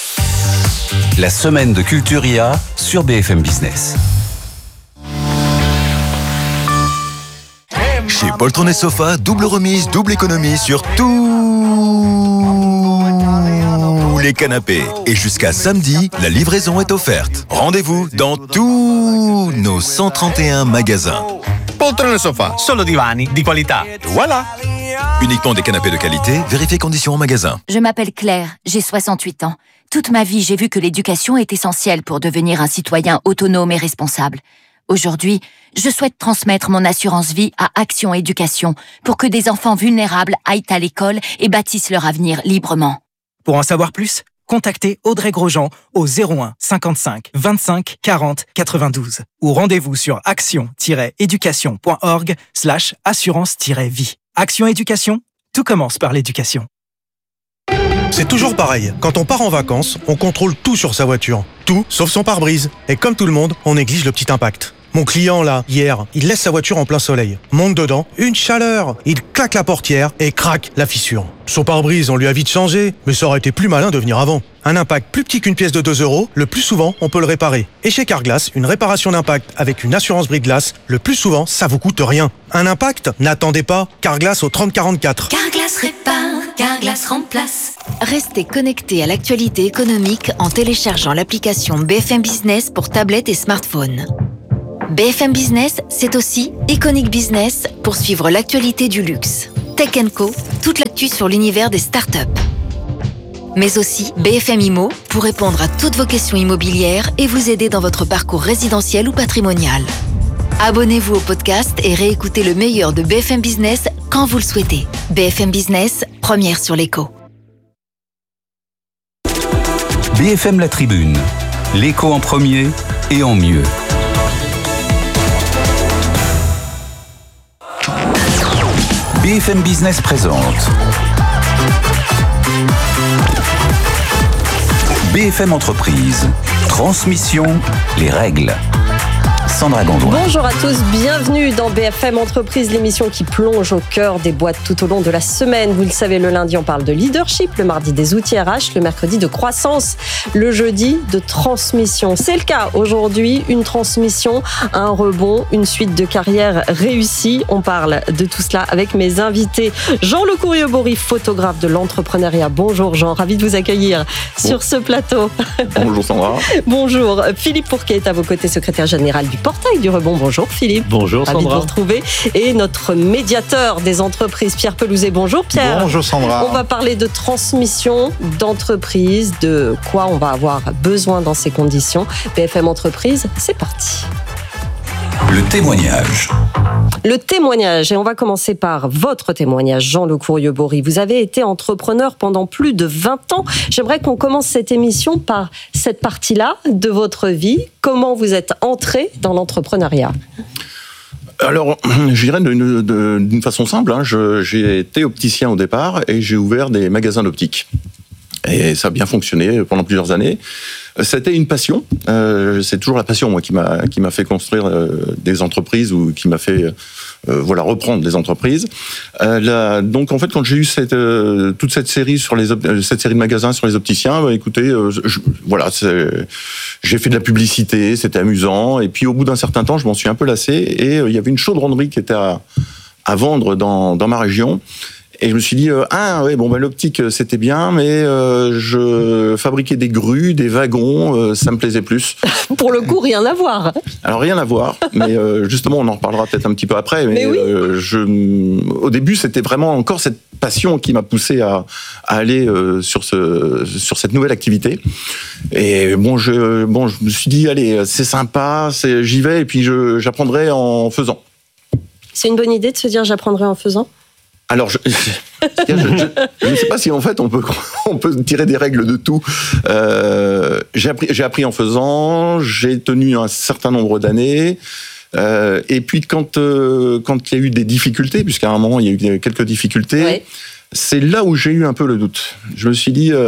C: La semaine de Culturia sur BFM Business.
F: Chez Poltron et Sofa, double remise, double économie sur tous les canapés. Et jusqu'à samedi, la livraison est offerte. Rendez-vous dans tous nos 131 magasins.
G: Poltrone Sofa, solo divani di qualità. Voilà.
F: Uniquement des canapés de qualité, vérifiez conditions en magasin.
H: Je m'appelle Claire, j'ai 68 ans. Toute ma vie, j'ai vu que l'éducation est essentielle pour devenir un citoyen autonome et responsable. Aujourd'hui, je souhaite transmettre mon assurance vie à Action Éducation pour que des enfants vulnérables aillent à l'école et bâtissent leur avenir librement.
I: Pour en savoir plus, contactez Audrey Grosjean au 01 55 25 40 92 ou rendez-vous sur action-éducation.org/assurance-vie. Action Éducation, Tout commence par l'éducation.
J: C'est toujours pareil. Quand on part en vacances, on contrôle tout sur sa voiture. Tout, sauf son pare-brise. Et comme tout le monde, on néglige le petit impact. Mon client, là, hier, il laisse sa voiture en plein soleil. Monte dedans, une chaleur. Il claque la portière et craque la fissure. Son pare-brise, on lui a vite changé, mais ça aurait été plus malin de venir avant. Un impact plus petit qu'une pièce de 2 €, le plus souvent, on peut le réparer. Et chez Carglass, une réparation d'impact avec une assurance brise-glace, le plus souvent, ça vous coûte rien. Un impact? N'attendez pas. Carglass au 3044.
H: Carglass répare, Carglass remplace. Restez connectés à l'actualité économique en téléchargeant l'application BFM Business pour tablette et smartphone. BFM Business, c'est aussi Iconic Business pour suivre l'actualité du luxe. Tech & Co, toute l'actu sur l'univers des startups. Mais aussi BFM Immo pour répondre à toutes vos questions immobilières et vous aider dans votre parcours résidentiel ou patrimonial. Abonnez-vous au podcast et réécoutez le meilleur de BFM Business quand vous le souhaitez. BFM Business, première sur l'écho.
C: BFM La Tribune, l'écho en premier et en mieux. BFM Business présente BFM Entreprise, transmission, les règles. Sandra Gondouin.
A: Bonjour à tous, bienvenue dans BFM Entreprise, l'émission qui plonge au cœur des boîtes tout au long de la semaine. Vous le savez, le lundi on parle de leadership, le mardi des outils RH, le mercredi de croissance, le jeudi de transmission. C'est le cas aujourd'hui, une transmission, un rebond, une suite de carrière réussie. On parle de tout cela avec mes invités. Jean Le Courrier-Bory, photographe de l'entrepreneuriat. Bonjour Jean, ravi de vous accueillir sur ce plateau.
B: Bonjour Sandra.
A: Bonjour. Philippe Pourquet est à vos côtés, secrétaire général du Portail du Rebond. Bonjour Philippe.
K: Bonjour Sandra.
A: Ravi de vous retrouver. Et notre médiateur des entreprises, Pierre Pelouzet. Bonjour Pierre.
K: Bonjour Sandra.
A: On va parler de transmission d'entreprise, de quoi on va avoir besoin dans ces conditions. BFM Entreprise, c'est parti.
C: Le témoignage.
A: Le témoignage, et on va commencer par votre témoignage, Jean Le Courrier-Bory. Vous avez été entrepreneur pendant plus de 20 ans. J'aimerais qu'on commence cette émission par cette partie-là de votre vie. Comment vous êtes entré dans l'entrepreneuriat ?
K: Alors, je dirais d'une façon simple. J'ai été opticien au départ et j'ai ouvert des magasins d'optique. Et ça a bien fonctionné pendant plusieurs années. C'était une passion. C'est toujours la passion, moi, qui m'a fait construire des entreprises ou qui m'a fait reprendre des entreprises. Donc, en fait, quand j'ai eu toute cette série cette série de magasins sur les opticiens, écoutez, j'ai fait de la publicité, c'était amusant. Et puis, au bout d'un certain temps, je m'en suis un peu lassé. Et il y avait une chaudronnerie qui était à vendre dans ma région. Et je me suis dit, l'optique, c'était bien, mais je fabriquais des grues, des wagons, ça me plaisait plus.
A: Pour le coup, rien à voir.
K: Alors, rien à voir, mais justement, on en reparlera peut-être un petit peu après. Mais oui. Au début, c'était vraiment encore cette passion qui m'a poussé à aller sur cette nouvelle activité. Et je me suis dit, allez, c'est sympa, j'y vais, et puis j'apprendrai en faisant. C'est
A: une bonne idée de se dire, j'apprendrai en faisant ?
K: Alors, je ne sais pas si en fait on peut tirer des règles de tout. J'ai appris en faisant, j'ai tenu un certain nombre d'années. Et puis quand il y a eu des difficultés, puisqu'à un moment il y a eu quelques difficultés, oui. C'est là où j'ai eu un peu le doute. Je me suis dit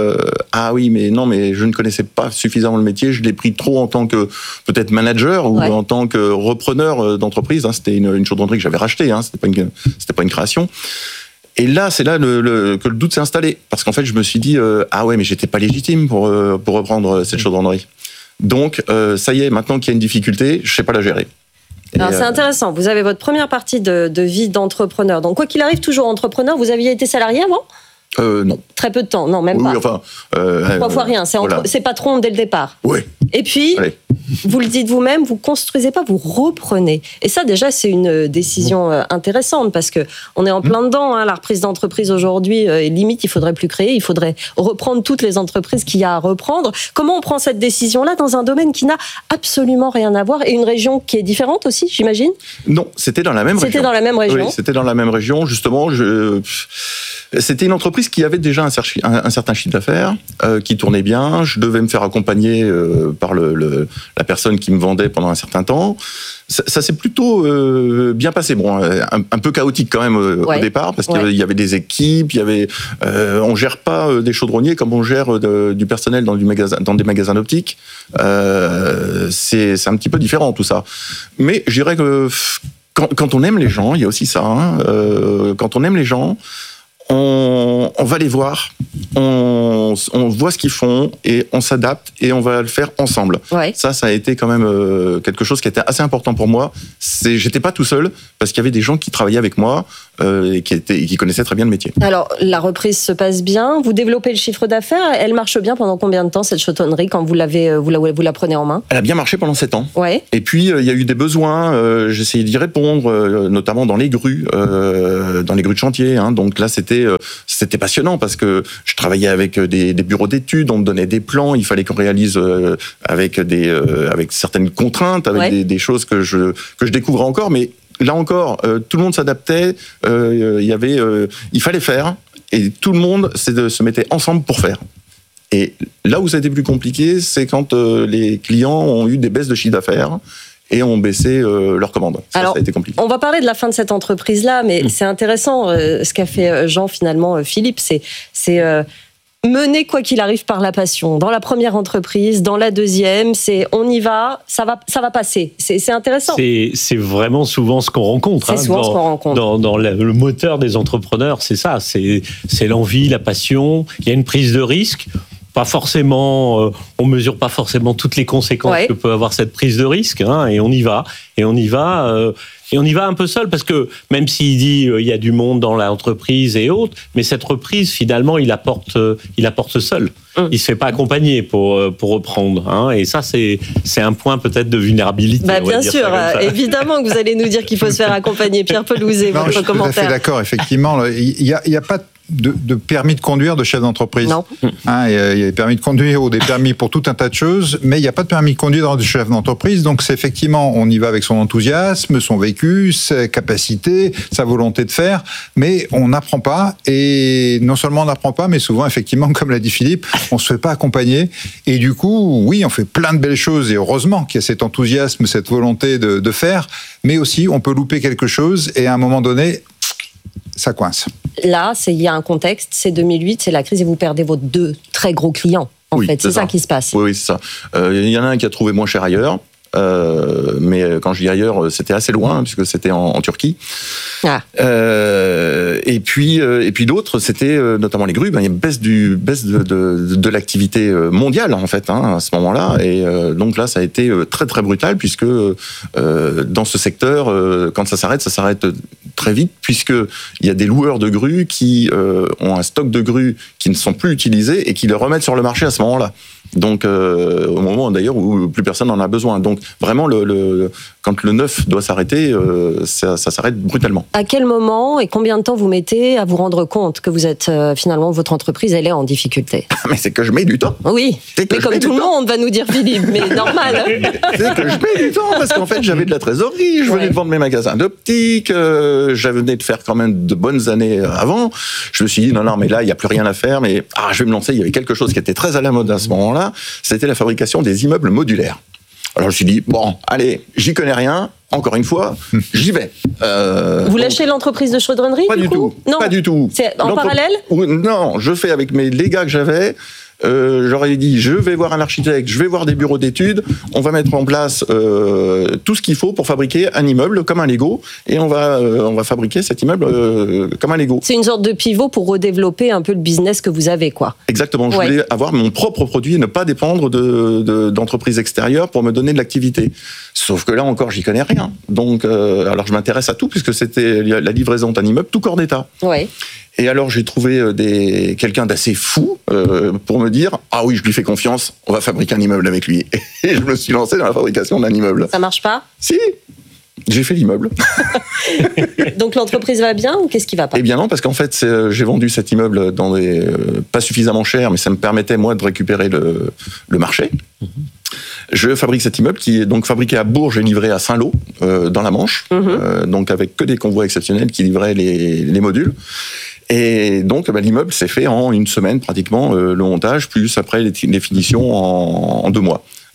K: mais je ne connaissais pas suffisamment le métier. Je l'ai pris trop en tant que peut-être manager ou en tant que repreneur d'entreprise. C'était une chaudronnerie que j'avais rachetée. C'était pas une création. Et là, c'est là que le doute s'est installé, parce qu'en fait, je me suis dit mais j'étais pas légitime pour reprendre cette chaudronnerie. Donc ça y est, maintenant qu'il y a une difficulté, je sais pas la gérer.
A: Alors c'est intéressant, vous avez votre première partie de vie d'entrepreneur. Donc quoi qu'il arrive, toujours entrepreneur. Vous aviez été salarié avant ?
K: Non.
A: Très peu de temps, non, même pas.
K: Oui, enfin...
A: 3 fois rien, c'est patron dès le départ.
K: Oui.
A: Et puis, vous le dites vous-même, vous construisez pas, vous reprenez. Et ça, déjà, c'est une décision intéressante, parce que on est en plein dedans. La reprise d'entreprise aujourd'hui, limite, il faudrait plus créer, il faudrait reprendre toutes les entreprises qu'il y a à reprendre. Comment on prend cette décision-là dans un domaine qui n'a absolument rien à voir, et une région qui est différente aussi, j'imagine ?
K: Non, c'était dans la même région.
A: C'était dans la même région.
K: Oui, c'était dans la même région, justement. C'était une entreprise qui avait déjà un certain chiffre d'affaires, qui tournait bien. Je devais me faire accompagner par la personne qui me vendait pendant un certain temps. Ça s'est plutôt bien passé. Bon, un peu chaotique quand même au départ, parce qu'il y avait des équipes, on gère pas des chaudronniers comme on gère du personnel dans des magasins d'optique. C'est un petit peu différent tout ça. Mais je dirais que quand on aime les gens, il y a aussi ça. Quand on aime les gens, on va les voir, on voit ce qu'ils font et on s'adapte et on va le faire ensemble.
A: Ouais.
K: Ça a été quand même quelque chose qui était assez important pour moi. J'étais pas tout seul parce qu'il y avait des gens qui travaillaient avec moi et qui connaissaient très bien le métier.
A: Alors, la reprise se passe bien. Vous développez le chiffre d'affaires. Elle marche bien pendant combien de temps, cette chaudronnerie, quand vous la prenez en main?
K: Elle a bien marché pendant 7 ans.
A: Ouais.
K: Et puis, il y a eu des besoins. J'ai essayé d'y répondre, notamment dans les grues de chantier. Donc là, c'était passionnant parce que je travaillais avec des bureaux d'études. On me donnait des plans. Il fallait qu'on réalise avec certaines contraintes, avec des choses que je découvrais encore. Mais là encore, tout le monde s'adaptait. Il fallait faire. Et tout le monde se mettait ensemble pour faire. Et là où ça a été plus compliqué, c'est quand les clients ont eu des baisses de chiffre d'affaires et ont baissé leurs commandes. Ça a été compliqué.
A: On va parler de la fin de cette entreprise-là, mais c'est intéressant ce qu'a fait Jean, finalement, Philippe. C'est mener, quoi qu'il arrive, par la passion. Dans la première entreprise, dans la deuxième, on y va, ça va passer. C'est intéressant.
L: C'est vraiment souvent ce qu'on rencontre.
A: C'est souvent ce qu'on rencontre.
L: Dans le moteur des entrepreneurs, c'est ça. C'est l'envie, la passion. Il y a une prise de risque. Pas forcément, on mesure pas forcément toutes les conséquences que peut avoir cette prise de risque, et on y va, et on y va un peu seul, parce que même s'il dit il y a du monde dans l'entreprise et autres, mais cette reprise finalement il apporte seul. Il se fait pas accompagner pour reprendre, et ça c'est un point peut-être de vulnérabilité.
A: Bien sûr, évidemment que vous allez nous dire qu'il faut se faire accompagner. Pierre Pelouzet, votre commentaire.
M: Je suis tout à fait d'accord, effectivement, il y a pas de permis de conduire de chef d'entreprise.
A: Non.
M: Il y a des permis de conduire ou des permis pour tout un tas de choses, mais il n'y a pas de permis de conduire de chef d'entreprise. Donc c'est effectivement, on y va avec son enthousiasme, son vécu, ses capacités, sa volonté de faire, mais on n'apprend pas. Et non seulement on n'apprend pas, mais souvent, effectivement, comme l'a dit Philippe, on se fait pas accompagner. Et du coup, oui, on fait plein de belles choses, et heureusement qu'il y a cet enthousiasme, cette volonté de faire, mais aussi on peut louper quelque chose, et à un moment donné, ça coince.
A: Là, il y a un contexte, c'est 2008, c'est la crise et vous perdez vos 2 très gros clients. En fait, c'est ça qui se passe.
K: Oui, c'est ça. Il y en a un qui a trouvé moins cher ailleurs. Mais quand je dis ailleurs, c'était assez loin puisque c'était en Turquie. Et puis d'autres, c'était notamment les grues. Il y a une baisse de l'activité mondiale en fait à ce moment-là. Et donc là, ça a été très très brutal puisque dans ce secteur, quand ça s'arrête très vite puisque il y a des loueurs de grues qui ont un stock de grues qui ne sont plus utilisés et qui les remettent sur le marché à ce moment-là. Donc, au moment d'ailleurs où plus personne n'en a besoin. Donc, vraiment, quand le neuf doit s'arrêter, ça s'arrête brutalement.
A: À quel moment et combien de temps vous mettez à vous rendre compte que vous êtes finalement, votre entreprise, elle est en difficulté?
K: Mais c'est que je mets du temps.
A: Oui, mais comme tout le monde va nous dire Philippe, mais normal.
K: C'est que je mets du temps parce qu'en fait, j'avais de la trésorerie, je venais de vendre mes magasins d'optique, j'avais de faire quand même de bonnes années avant. Je me suis dit, non, mais là, il n'y a plus rien à faire, mais je vais me lancer. Il y avait quelque chose qui était très à la mode à ce moment-là. C'était la fabrication des immeubles modulaires. Alors je me suis dit, bon, allez, j'y connais rien, encore une fois, j'y vais.
A: Vous lâchez l'entreprise de chaudronnerie?
K: Pas du tout.
A: Non.
K: Pas du tout.
A: C'est en parallèle?
K: Non, je fais avec les gars que j'avais. J'aurais dit, je vais voir un architecte, je vais voir des bureaux d'études, on va mettre en place tout ce qu'il faut pour fabriquer un immeuble comme un Lego, et on va fabriquer cet immeuble comme un Lego.
A: C'est une sorte de pivot pour redévelopper un peu le business que vous avez, quoi.
K: Exactement, je voulais avoir mon propre produit et ne pas dépendre d'entreprises extérieures pour me donner de l'activité. Sauf que là encore, j'y connais rien. Donc, alors je m'intéresse à tout, puisque c'était la livraison d'un immeuble tout corps d'état.
A: Ouais.
K: Et alors j'ai trouvé quelqu'un d'assez fou pour me dire, ah oui, je lui fais confiance, on va fabriquer un immeuble avec lui. Et je me suis lancé dans la fabrication d'un immeuble.
A: Ça marche pas?
K: Si, j'ai fait l'immeuble.
A: Donc l'entreprise va bien ou qu'est-ce qui va pas?
K: Eh bien non, parce qu'en fait j'ai vendu cet immeuble dans pas suffisamment cher, mais ça me permettait moi de récupérer le marché. Je fabrique cet immeuble qui est donc fabriqué à Bourges et livré à Saint-Lô, dans la Manche, donc avec que des convois exceptionnels qui livraient les modules. Et donc, l'immeuble s'est fait en une semaine pratiquement, le montage, plus après les finitions en 2 mois.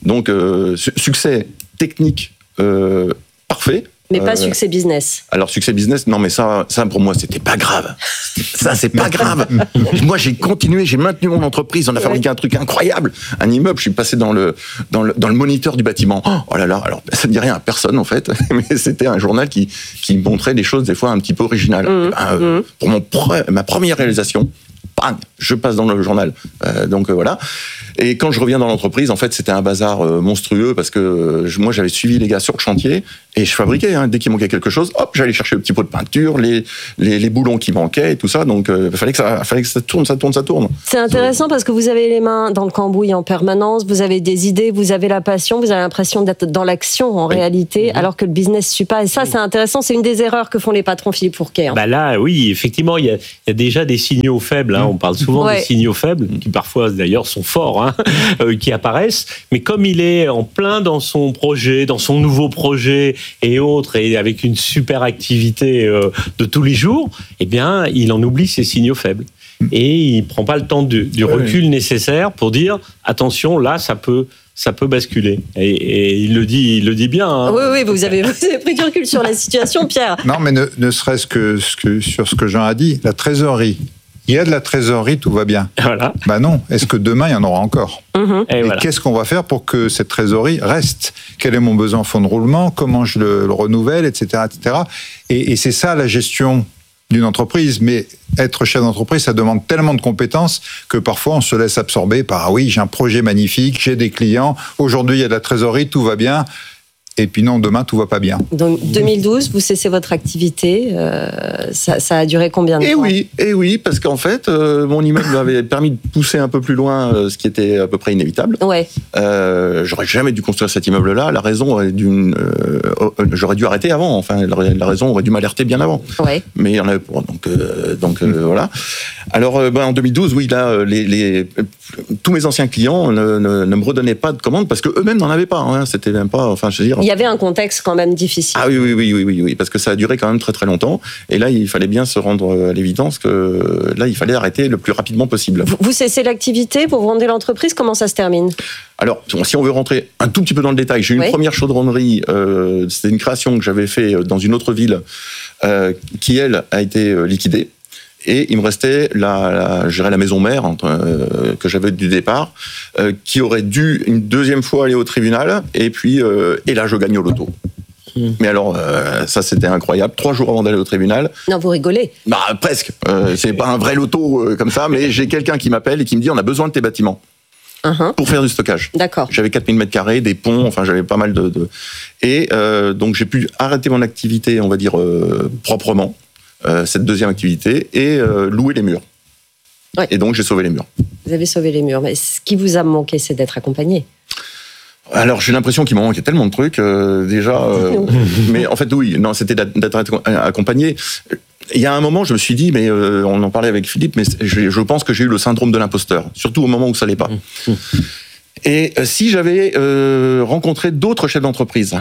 K: Donc, succès technique parfait.
A: Mais pas succès business.
K: Alors, succès business, non, mais ça pour moi, c'était pas grave. Ça, c'est pas grave. Moi, j'ai continué, j'ai maintenu mon entreprise. On a fabriqué un truc incroyable. Un immeuble, je suis passé dans le moniteur du bâtiment. Oh là là, alors, ça ne dit rien à personne, en fait. Mais c'était un journal qui montrait des choses, des fois, un petit peu originales. Pour ma première réalisation, bang, je passe dans le journal. Donc, voilà. Et quand je reviens dans l'entreprise, en fait, c'était un bazar monstrueux parce que moi, j'avais suivi les gars sur le chantier et je fabriquais. Dès qu'il manquait quelque chose, hop, j'allais chercher le petit pot de peinture, les boulons qui manquaient et tout ça. Donc, il fallait que ça tourne.
A: C'est intéressant parce que vous avez les mains dans le cambouis en permanence, vous avez des idées, vous avez la passion, vous avez l'impression d'être dans l'action en réalité, alors que le business ne suit pas. Et ça, c'est intéressant. C'est une des erreurs que font les patrons, Philippe Fourquet.
L: Bah là, oui, effectivement, il y a déjà des signaux faibles. On parle souvent des signaux faibles, qui parfois, d'ailleurs, sont forts. Qui apparaissent, mais comme il est en plein dans son projet, dans son nouveau projet et autres, et avec une super activité de tous les jours, eh bien, il en oublie ses signaux faibles. Et il prend pas le temps du recul nécessaire pour dire attention, là, ça peut basculer. Et il le dit bien.
A: Oui, vous avez pris du recul sur la situation, Pierre.
M: Non, mais ne serait-ce que sur ce que Jean a dit, la trésorerie. Il y a de la trésorerie, tout va bien. Voilà. Bah non. Est-ce que demain, il y en aura encore ? Et voilà. Qu'est-ce qu'on va faire pour que cette trésorerie reste ? Quel est mon besoin en fonds de roulement ? Comment je le renouvelle, etc., etc. Et c'est ça la gestion d'une entreprise. Mais être chef d'entreprise, ça demande tellement de compétences que parfois on se laisse absorber par oui, j'ai un projet magnifique, j'ai des clients. Aujourd'hui, il y a de la trésorerie, tout va bien. Et puis non, demain, tout va pas bien.
A: Donc, 2012, vous cessez votre activité. Ça a duré combien de temps ?
K: Et oui, parce qu'en fait, mon immeuble avait permis de pousser un peu plus loin ce qui était à peu près inévitable.
A: Ouais.
K: J'aurais jamais dû construire cet immeuble-là. La raison aurait dû... j'aurais dû arrêter avant. Enfin, la raison aurait dû m'alerter bien avant.
A: Ouais.
K: Mais il y en avait pour. Donc voilà. Alors, en 2012, oui, là, tous mes anciens clients ne me redonnaient pas de commandes parce qu'eux-mêmes n'en avaient pas. C'était même pas... Enfin, je veux dire...
A: Il y avait un contexte quand même difficile.
K: Ah oui, parce que ça a duré quand même très très longtemps. Et là, il fallait bien se rendre à l'évidence que là, il fallait arrêter le plus rapidement possible.
A: Vous cessez l'activité, vous vendez l'entreprise, comment ça se termine ?
K: Alors, si on veut rentrer un tout petit peu dans le détail, j'ai eu une première chaudronnerie, c'était une création que j'avais fait dans une autre ville, qui elle a été liquidée. Et il me restait la maison mère que j'avais du départ, qui aurait dû une deuxième fois aller au tribunal, et là je gagne au loto. Mais alors, ça c'était incroyable. 3 jours avant d'aller au tribunal.
A: Non, vous rigolez.
K: Bah presque. C'est pas un vrai loto comme ça, mais j'ai quelqu'un qui m'appelle et qui me dit on a besoin de tes bâtiments. Pour faire du stockage.
A: D'accord.
K: J'avais 4000 mètres carrés, des ponts, enfin j'avais pas mal de... Et donc j'ai pu arrêter mon activité, on va dire, proprement. Cette deuxième activité et louer les murs. Ouais. Et donc j'ai sauvé les murs.
A: Vous avez sauvé les murs, mais ce qui vous a manqué, c'est d'être accompagné.
K: Alors j'ai l'impression qu'il m'en manquait tellement de trucs déjà, mais en fait oui, non, c'était d'être accompagné. Il y a un moment, je me suis dit, mais on en parlait avec Philippe, mais je pense que j'ai eu le syndrome de l'imposteur, surtout au moment où ça allait pas. Et si j'avais rencontré d'autres chefs d'entreprise,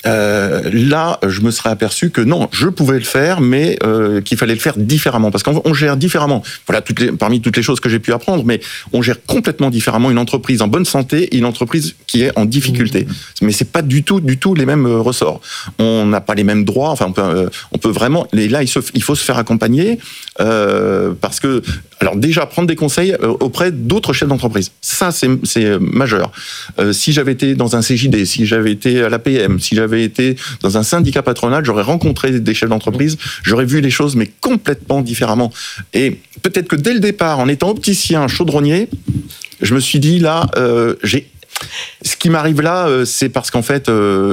K: là, je me serais aperçu que non, je pouvais le faire, mais qu'il fallait le faire différemment. Parce qu'on gère différemment. Voilà, parmi toutes les choses que j'ai pu apprendre, mais on gère complètement différemment une entreprise en bonne santé et une entreprise qui est en difficulté. Mais c'est pas du tout les mêmes ressorts. On n'a pas les mêmes droits. Enfin, on peut vraiment... Et là, il faut se faire accompagner parce que... Alors déjà, prendre des conseils auprès d'autres chefs d'entreprise. Ça, c'est majeur. Si j'avais été dans un CJD, si j'avais été à l'APM, si j'avais été dans un syndicat patronal, j'aurais rencontré des chefs d'entreprise, j'aurais vu les choses, mais complètement différemment. Et peut-être que dès le départ, en étant opticien, chaudronnier, je me suis dit, là, ce qui m'arrive là, c'est parce qu'en fait,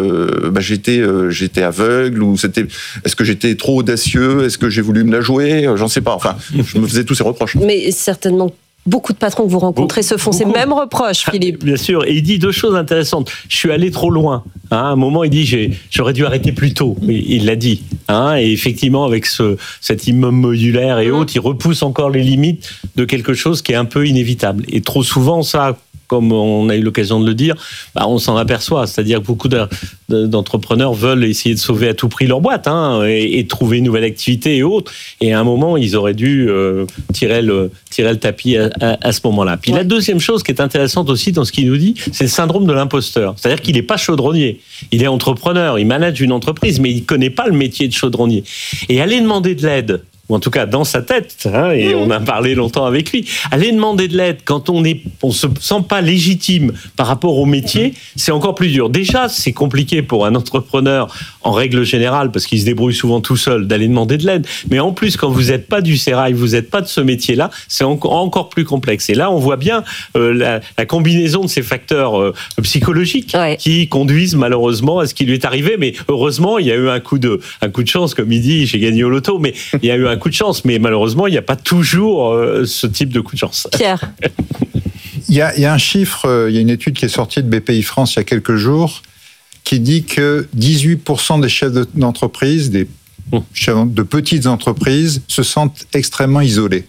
K: j'étais aveugle, ou est-ce que j'étais trop audacieux, est-ce que j'ai voulu me la jouer, j'en sais pas. Enfin, je me faisais tous ces reproches.
A: Mais certainement. Beaucoup de patrons que vous rencontrez se font ces mêmes reproches, Philippe.
L: Bien sûr, et il dit 2 choses intéressantes. Je suis allé trop loin. À un moment, il dit j'aurais dû arrêter plus tôt. Il l'a dit. Et effectivement, avec cet immeuble modulaire et autres, il repousse encore les limites de quelque chose qui est un peu inévitable. Et trop souvent, ça comme on a eu l'occasion de le dire, on s'en aperçoit. C'est-à-dire que beaucoup d'entrepreneurs veulent essayer de sauver à tout prix leur boîte et trouver une nouvelle activité et autres. Et à un moment, ils auraient dû tirer le tapis à ce moment-là. Puis la deuxième chose qui est intéressante aussi dans ce qu'il nous dit, c'est le syndrome de l'imposteur. C'est-à-dire qu'il n'est pas chaudronnier. Il est entrepreneur, il manage une entreprise, mais il ne connaît pas le métier de chaudronnier. Et aller demander de l'aide, ou en tout cas dans sa tête, et on a parlé longtemps avec lui, aller demander de l'aide quand on se sent pas légitime par rapport au métier, c'est encore plus dur. Déjà, c'est compliqué pour un entrepreneur en règle générale, parce qu'il se débrouille souvent tout seul, d'aller demander de l'aide. Mais en plus, quand vous n'êtes pas du sérail, vous n'êtes pas de ce métier-là, c'est encore plus complexe. Et là, on voit bien la combinaison de ces facteurs psychologiques qui conduisent malheureusement à ce qui lui est arrivé. Mais heureusement, il y a eu un coup de chance, comme il dit, j'ai gagné au loto, mais il y a eu un coup de chance. Mais malheureusement, il n'y a pas toujours ce type de coup de chance.
A: Pierre.
M: Il y a un chiffre, il y a une étude qui est sortie de BPI France il y a quelques jours, qui dit que 18% des chefs d'entreprise, des chefs de petites entreprises, se sentent extrêmement isolés.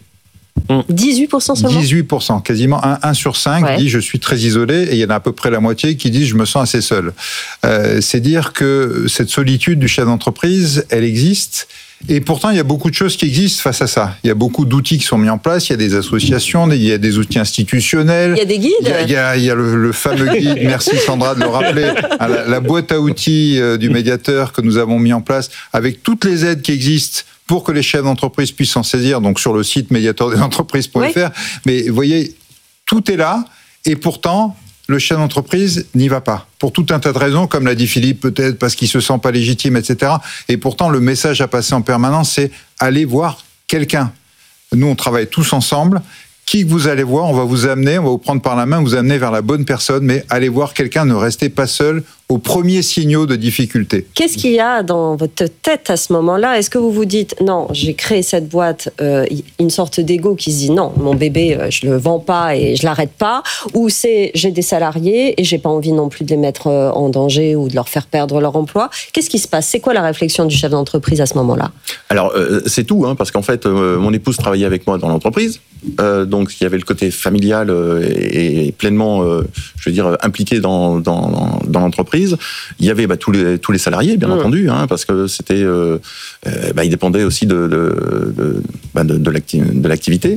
A: 18% seulement ?
M: 18%, quasiment 1 sur 5 dit je suis très isolé, et il y en a à peu près la moitié qui disent je me sens assez seul. C'est dire que cette solitude du chef d'entreprise, elle existe. Et pourtant, il y a beaucoup de choses qui existent face à ça. Il y a beaucoup d'outils qui sont mis en place. Il y a des associations, il y a des outils institutionnels.
A: Il y a des guides.
M: Il y a le fameux guide, merci Sandra de le rappeler, la boîte à outils du médiateur que nous avons mis en place avec toutes les aides qui existent pour que les chefs d'entreprise puissent s'en saisir, donc sur le site médiateurdesentreprises.fr. Mais vous voyez, tout est là, et pourtant, le chef d'entreprise n'y va pas. Pour tout un tas de raisons, comme l'a dit Philippe, peut-être parce qu'il se sent pas légitime, etc. Et pourtant, le message à passer en permanence, c'est aller voir quelqu'un. Nous, on travaille tous ensemble. Qui que vous allez voir, on va vous amener, on va vous prendre par la main, vous amener vers la bonne personne, mais allez voir quelqu'un, ne restez pas seul aux premiers signaux de difficulté.
A: Qu'est-ce qu'il y a dans votre tête à ce moment-là ? Est-ce que vous vous dites, non, j'ai créé cette boîte, une sorte d'ego qui se dit, non, mon bébé, je le vends pas et je l'arrête pas, ou c'est, j'ai des salariés et j'ai pas envie non plus de les mettre en danger ou de leur faire perdre leur emploi. Qu'est-ce qui se passe ? C'est quoi la réflexion du chef d'entreprise à ce moment-là ?
K: Alors, c'est tout, parce qu'en fait, mon épouse travaillait avec moi dans l'entreprise, donc il y avait le côté familial et pleinement, je veux dire, impliqué dans l'entreprise. Il y avait tous les salariés, bien entendu, parce que c'était, ils dépendaient aussi de l'activité.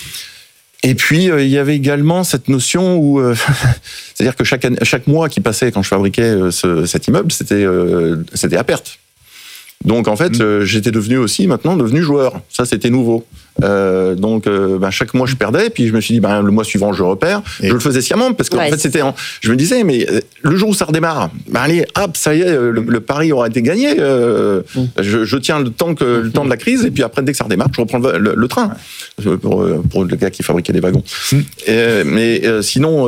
K: Et puis il y avait également cette notion où, c'est-à-dire que chaque mois qui passait quand je fabriquais cet immeuble, c'était à perte. Donc en fait, j'étais devenu joueur. Ça, c'était nouveau. Donc chaque mois je perdais, puis je me suis dit le mois suivant je repère. Je le faisais sciemment parce qu'en fait je me disais mais le jour où ça redémarre, allez hop, ça y est, le pari aura été gagné. Je tiens le temps de la crise, et puis après dès que ça redémarre, je reprends le train pour le gars qui fabriquait des wagons. Sinon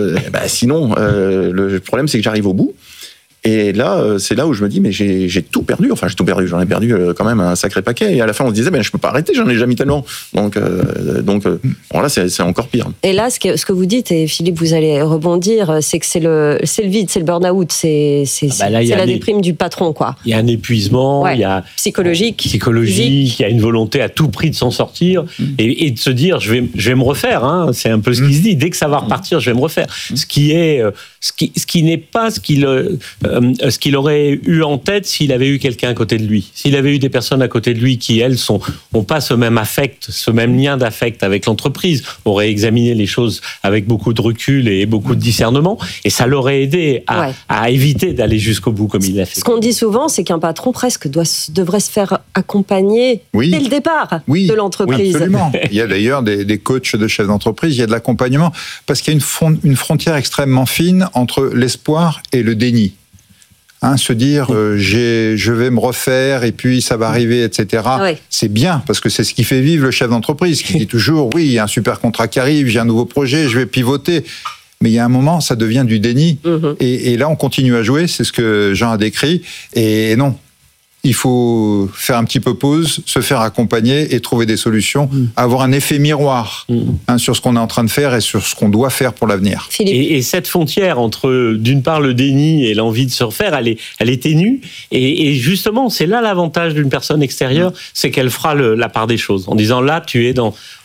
K: le problème c'est que j'arrive au bout. Et là, c'est là où je me dis, mais j'ai tout perdu. Enfin, j'ai tout perdu. J'en ai perdu quand même un sacré paquet. Et à la fin, on se disait, je peux pas arrêter. J'en ai jamais mis tellement. Donc là, c'est encore pire.
A: Et là, ce que vous dites, et Philippe, vous allez rebondir, c'est que c'est le vide, c'est le burn-out, c'est la déprime du patron, quoi.
L: Il y a un épuisement, il y a
A: psychologique,
L: il y a une volonté à tout prix de s'en sortir et de se dire, je vais me refaire. C'est un peu ce qui se dit. Dès que ça va repartir, je vais me refaire. Ce qui n'est pas ce qu'il aurait eu en tête s'il avait eu quelqu'un à côté de lui. S'il avait eu des personnes à côté de lui qui, elles, ont pas ce même affect, ce même lien d'affect avec l'entreprise, auraient examiné les choses avec beaucoup de recul et beaucoup de discernement, et ça l'aurait aidé à éviter d'aller jusqu'au bout comme il l'a fait.
A: Ce qu'on dit souvent, c'est qu'un patron presque devrait se faire accompagner dès le départ de l'entreprise.
M: Oui, absolument. Il y a d'ailleurs des coachs de chefs d'entreprise, il y a de l'accompagnement, parce qu'il y a une frontière extrêmement fine entre l'espoir et le déni. Se dire je vais me refaire et puis ça va arriver, etc. C'est bien, parce que c'est ce qui fait vivre le chef d'entreprise, qui dit toujours oui, il y a un super contrat qui arrive, j'ai un nouveau projet, je vais pivoter. Mais il y a un moment, ça devient du déni. Et là, on continue à jouer, c'est ce que Jean a décrit. Et non, il faut faire un petit peu pause, se faire accompagner et trouver des solutions, avoir un effet miroir sur ce qu'on est en train de faire et sur ce qu'on doit faire pour l'avenir.
L: Et cette frontière entre, d'une part, le déni et l'envie de se refaire, elle est ténue. Et justement, c'est là l'avantage d'une personne extérieure, c'est qu'elle fera la part des choses. En disant, là, tu es dans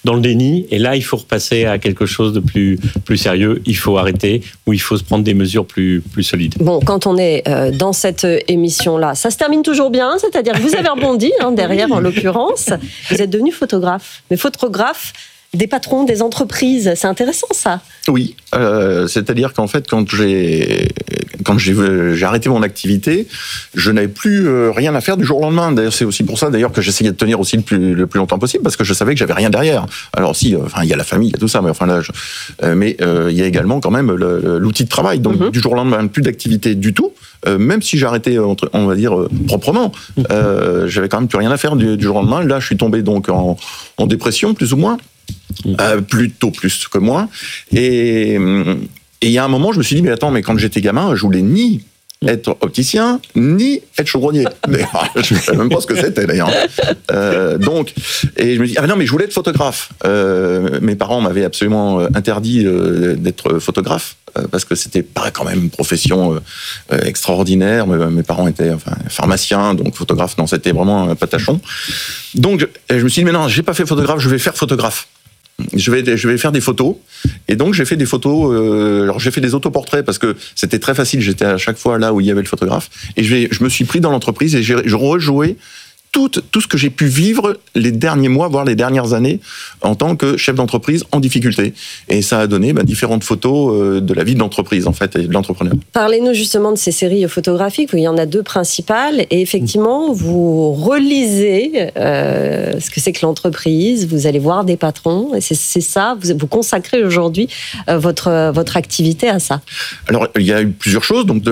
L: dans le déni. Et là, il faut repasser à quelque chose de plus sérieux. Il faut arrêter, ou il faut se prendre des mesures plus solides.
A: Bon, quand on est dans cette émission-là, ça se termine toujours bien, c'est-à-dire que vous avez rebondi, derrière en l'occurrence. Vous êtes devenu photographe. Mais photographe des patrons, des entreprises, c'est intéressant ça.
K: Oui, c'est-à-dire qu'en fait, quand j'ai arrêté mon activité, je n'avais plus rien à faire du jour au lendemain. D'ailleurs, c'est aussi pour ça que j'essayais de tenir aussi le plus longtemps possible, parce que je savais que j'avais rien derrière. Alors si, il y a la famille, il y a tout ça, mais enfin là, il y a également quand même l'outil de travail. Donc du jour au lendemain, plus d'activité du tout. Même si j'arrêtais, on va dire, proprement, j'avais quand même plus rien à faire du jour au lendemain. Là, je suis tombé donc en dépression, plus ou moins. Plutôt plus que moi. Et il y a un moment, je me suis dit, mais quand j'étais gamin, je voulais ni être opticien, ni être chaudronnier. Je ne savais même pas ce que c'était, d'ailleurs. Et je me dis, mais je voulais être photographe. Mes parents m'avaient absolument interdit d'être photographe, parce que c'était quand même une profession extraordinaire. Mes parents étaient pharmaciens, donc photographe, non, c'était vraiment un patachon. Donc, je me suis dit, mais non, j'ai pas fait photographe, je vais faire photographe. Je vais faire des photos. Et donc, j'ai fait des photos. Alors, j'ai fait des autoportraits parce que c'était très facile. J'étais à chaque fois là où il y avait le photographe. Et je me suis pris dans l'entreprise et je rejouais tout ce que j'ai pu vivre les derniers mois, voire les dernières années, en tant que chef d'entreprise en difficulté. Et ça a donné différentes photos de la vie de l'entreprise, en fait, et de l'entrepreneur.
A: Parlez-nous justement de ces séries photographiques, où il y en a 2 principales, et effectivement, vous relisez ce que c'est que l'entreprise, vous allez voir des patrons, et c'est ça, vous consacrez aujourd'hui votre activité à ça. Alors,
K: il y a eu plusieurs choses. Donc,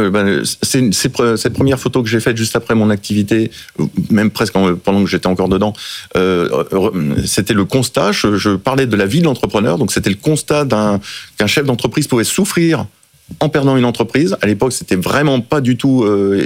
K: cette première photo que j'ai faite juste après mon activité, même presque pendant que j'étais encore dedans, c'était le constat, je parlais de la vie de l'entrepreneur, donc c'était le constat qu'un chef d'entreprise pouvait souffrir en perdant une entreprise. À l'époque, c'était vraiment pas du tout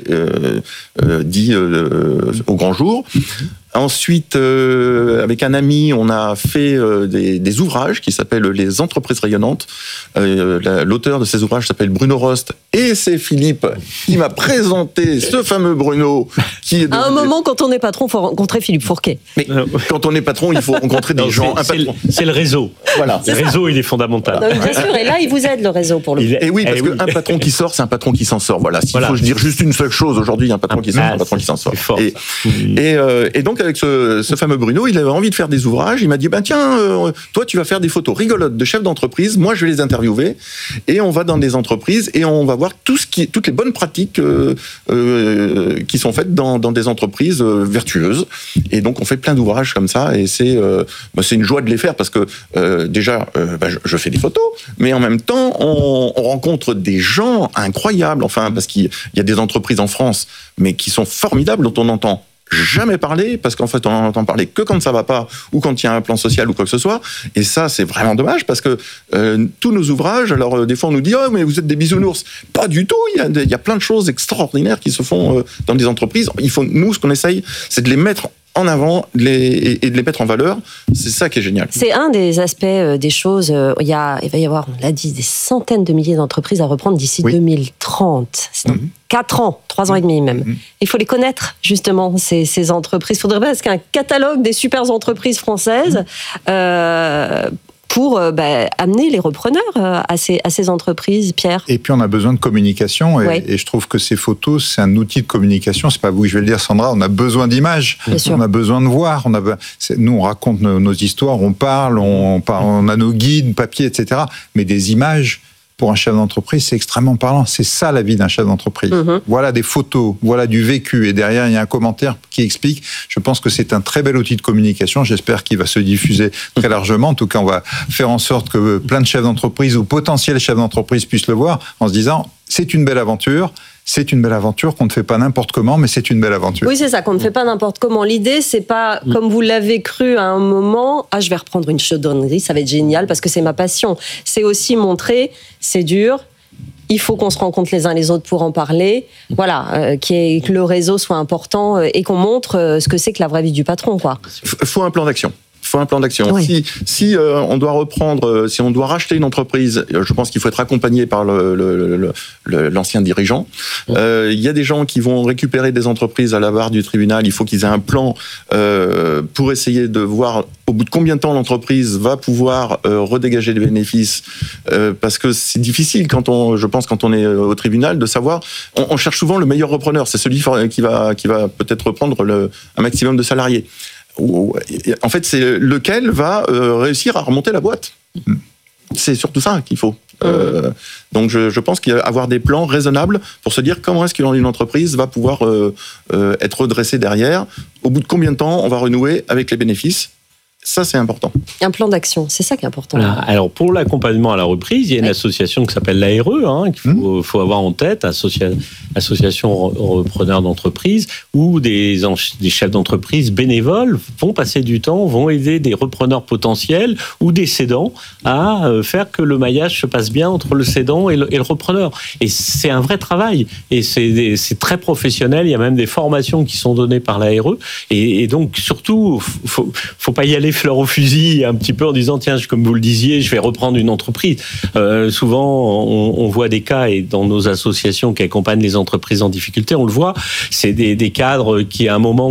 K: dit au grand jour. Ensuite, avec un ami, on a fait des ouvrages qui s'appellent Les entreprises rayonnantes. L'auteur de ces ouvrages s'appelle Bruno Rost, et c'est Philippe qui m'a présenté ce fameux Bruno.
A: À un moment, quand on est patron, il faut rencontrer Philippe Fourquet.
K: Mais quand on est patron, il faut rencontrer des gens.
L: C'est le réseau. Voilà. Le réseau, il est fondamental.
A: Non, bien sûr, et là, il vous aide, le réseau, pour le coup.
K: Et oui, parce qu'un patron qui sort, c'est un patron qui s'en sort. Voilà. S'il faut dire juste une seule chose, aujourd'hui, un patron qui sort, c'est un patron qui s'en sort. Et donc, avec ce fameux Bruno, il avait envie de faire des ouvrages. Il m'a dit, tiens, toi, tu vas faire des photos rigolotes de chefs d'entreprise. Moi, je vais les interviewer. Et on va dans des entreprises et on va voir toutes les bonnes pratiques qui sont faites dans des entreprises vertueuses. Et donc, on fait plein d'ouvrages comme ça. Et c'est une joie de les faire parce que déjà, je fais des photos, mais en même temps, on rencontre des gens incroyables. Enfin, parce qu'il y a des entreprises en France, mais qui sont formidables, dont on n'entend jamais parler, parce qu'en fait, on n'en entend parler que quand ça va pas, ou quand il y a un plan social ou quoi que ce soit. Et ça, c'est vraiment dommage, parce que tous nos ouvrages, alors des fois on nous dit « Oh, mais vous êtes des bisounours ». Pas du tout, il y a plein de choses extraordinaires qui se font dans des entreprises. Nous, ce qu'on essaye, c'est de les mettre en avant et de les mettre en valeur. C'est ça qui est génial. C'est un des aspects des choses. Il va y avoir, on l'a dit, des centaines de milliers d'entreprises à reprendre d'ici 2030. C'est dans 4 ans, 3 ans et demi même. Il faut les connaître, justement, ces entreprises. Il faudrait presque un catalogue des super entreprises françaises pour amener les repreneurs à ces entreprises, Pierre. Et puis on a besoin de communication, et je trouve que ces photos, c'est un outil de communication. C'est pas vous que je vais le dire, Sandra, on a besoin d'images, on a besoin de voir. Nous, on raconte nos histoires, on parle, on a nos guides, papier, etc. Mais des images, pour un chef d'entreprise, c'est extrêmement parlant. C'est ça la vie d'un chef d'entreprise. Voilà des photos, voilà du vécu, et derrière il y a un commentaire qui explique. Je pense que c'est un très bel outil de communication. J'espère qu'il va se diffuser très largement. En tout cas, on va faire en sorte que plein de chefs d'entreprise ou potentiels chefs d'entreprise puissent le voir en se disant c'est une belle aventure. C'est une belle aventure qu'on ne fait pas n'importe comment, mais c'est une belle aventure. Oui, c'est ça, qu'on ne fait pas n'importe comment. L'idée, c'est pas, comme vous l'avez cru à un moment, je vais reprendre une chaudronnerie, ça va être génial parce que c'est ma passion. C'est aussi montrer, c'est dur, il faut qu'on se rencontre les uns les autres pour en parler. Voilà, que le réseau soit important et qu'on montre ce que c'est que la vraie vie du patron, quoi. Faut un plan d'action. Il faut un plan d'action.
A: Oui.
K: Si on doit reprendre, si on doit racheter une entreprise, je pense qu'il faut être accompagné par l'ancien dirigeant. Il y a des gens qui vont récupérer des entreprises à la barre du tribunal. Il faut qu'ils aient un plan pour essayer de voir au bout de combien de temps l'entreprise va pouvoir redégager des bénéfices, parce que c'est difficile quand on est au tribunal de savoir. On cherche souvent le meilleur repreneur, c'est celui qui va peut-être reprendre un maximum de salariés. En fait, c'est lequel va réussir à remonter la boîte. C'est surtout ça qu'il faut. Donc je pense qu'il y a avoir des plans raisonnables pour se dire comment est-ce qu'une entreprise va pouvoir être redressée derrière, au bout de combien de temps on va renouer avec les bénéfices. Ça, c'est important.
A: Un plan d'action, c'est ça qui est important.
L: Voilà. Alors, pour l'accompagnement à la reprise, il y a une association qui s'appelle l'ARE, qu'il faut avoir en tête, association repreneurs d'entreprise, où des chefs d'entreprise bénévoles vont passer du temps, vont aider des repreneurs potentiels ou des cédants à faire que le maillage se passe bien entre le cédant et le repreneur. Et c'est un vrai travail. Et c'est très professionnel. Il y a même des formations qui sont données par l'ARE. Et donc, surtout, faut pas y aller fleur au fusil un petit peu en disant tiens, comme vous le disiez, je vais reprendre une entreprise. Souvent on voit des cas, et dans nos associations qui accompagnent les entreprises en difficulté, on le voit, c'est des cadres qui à un moment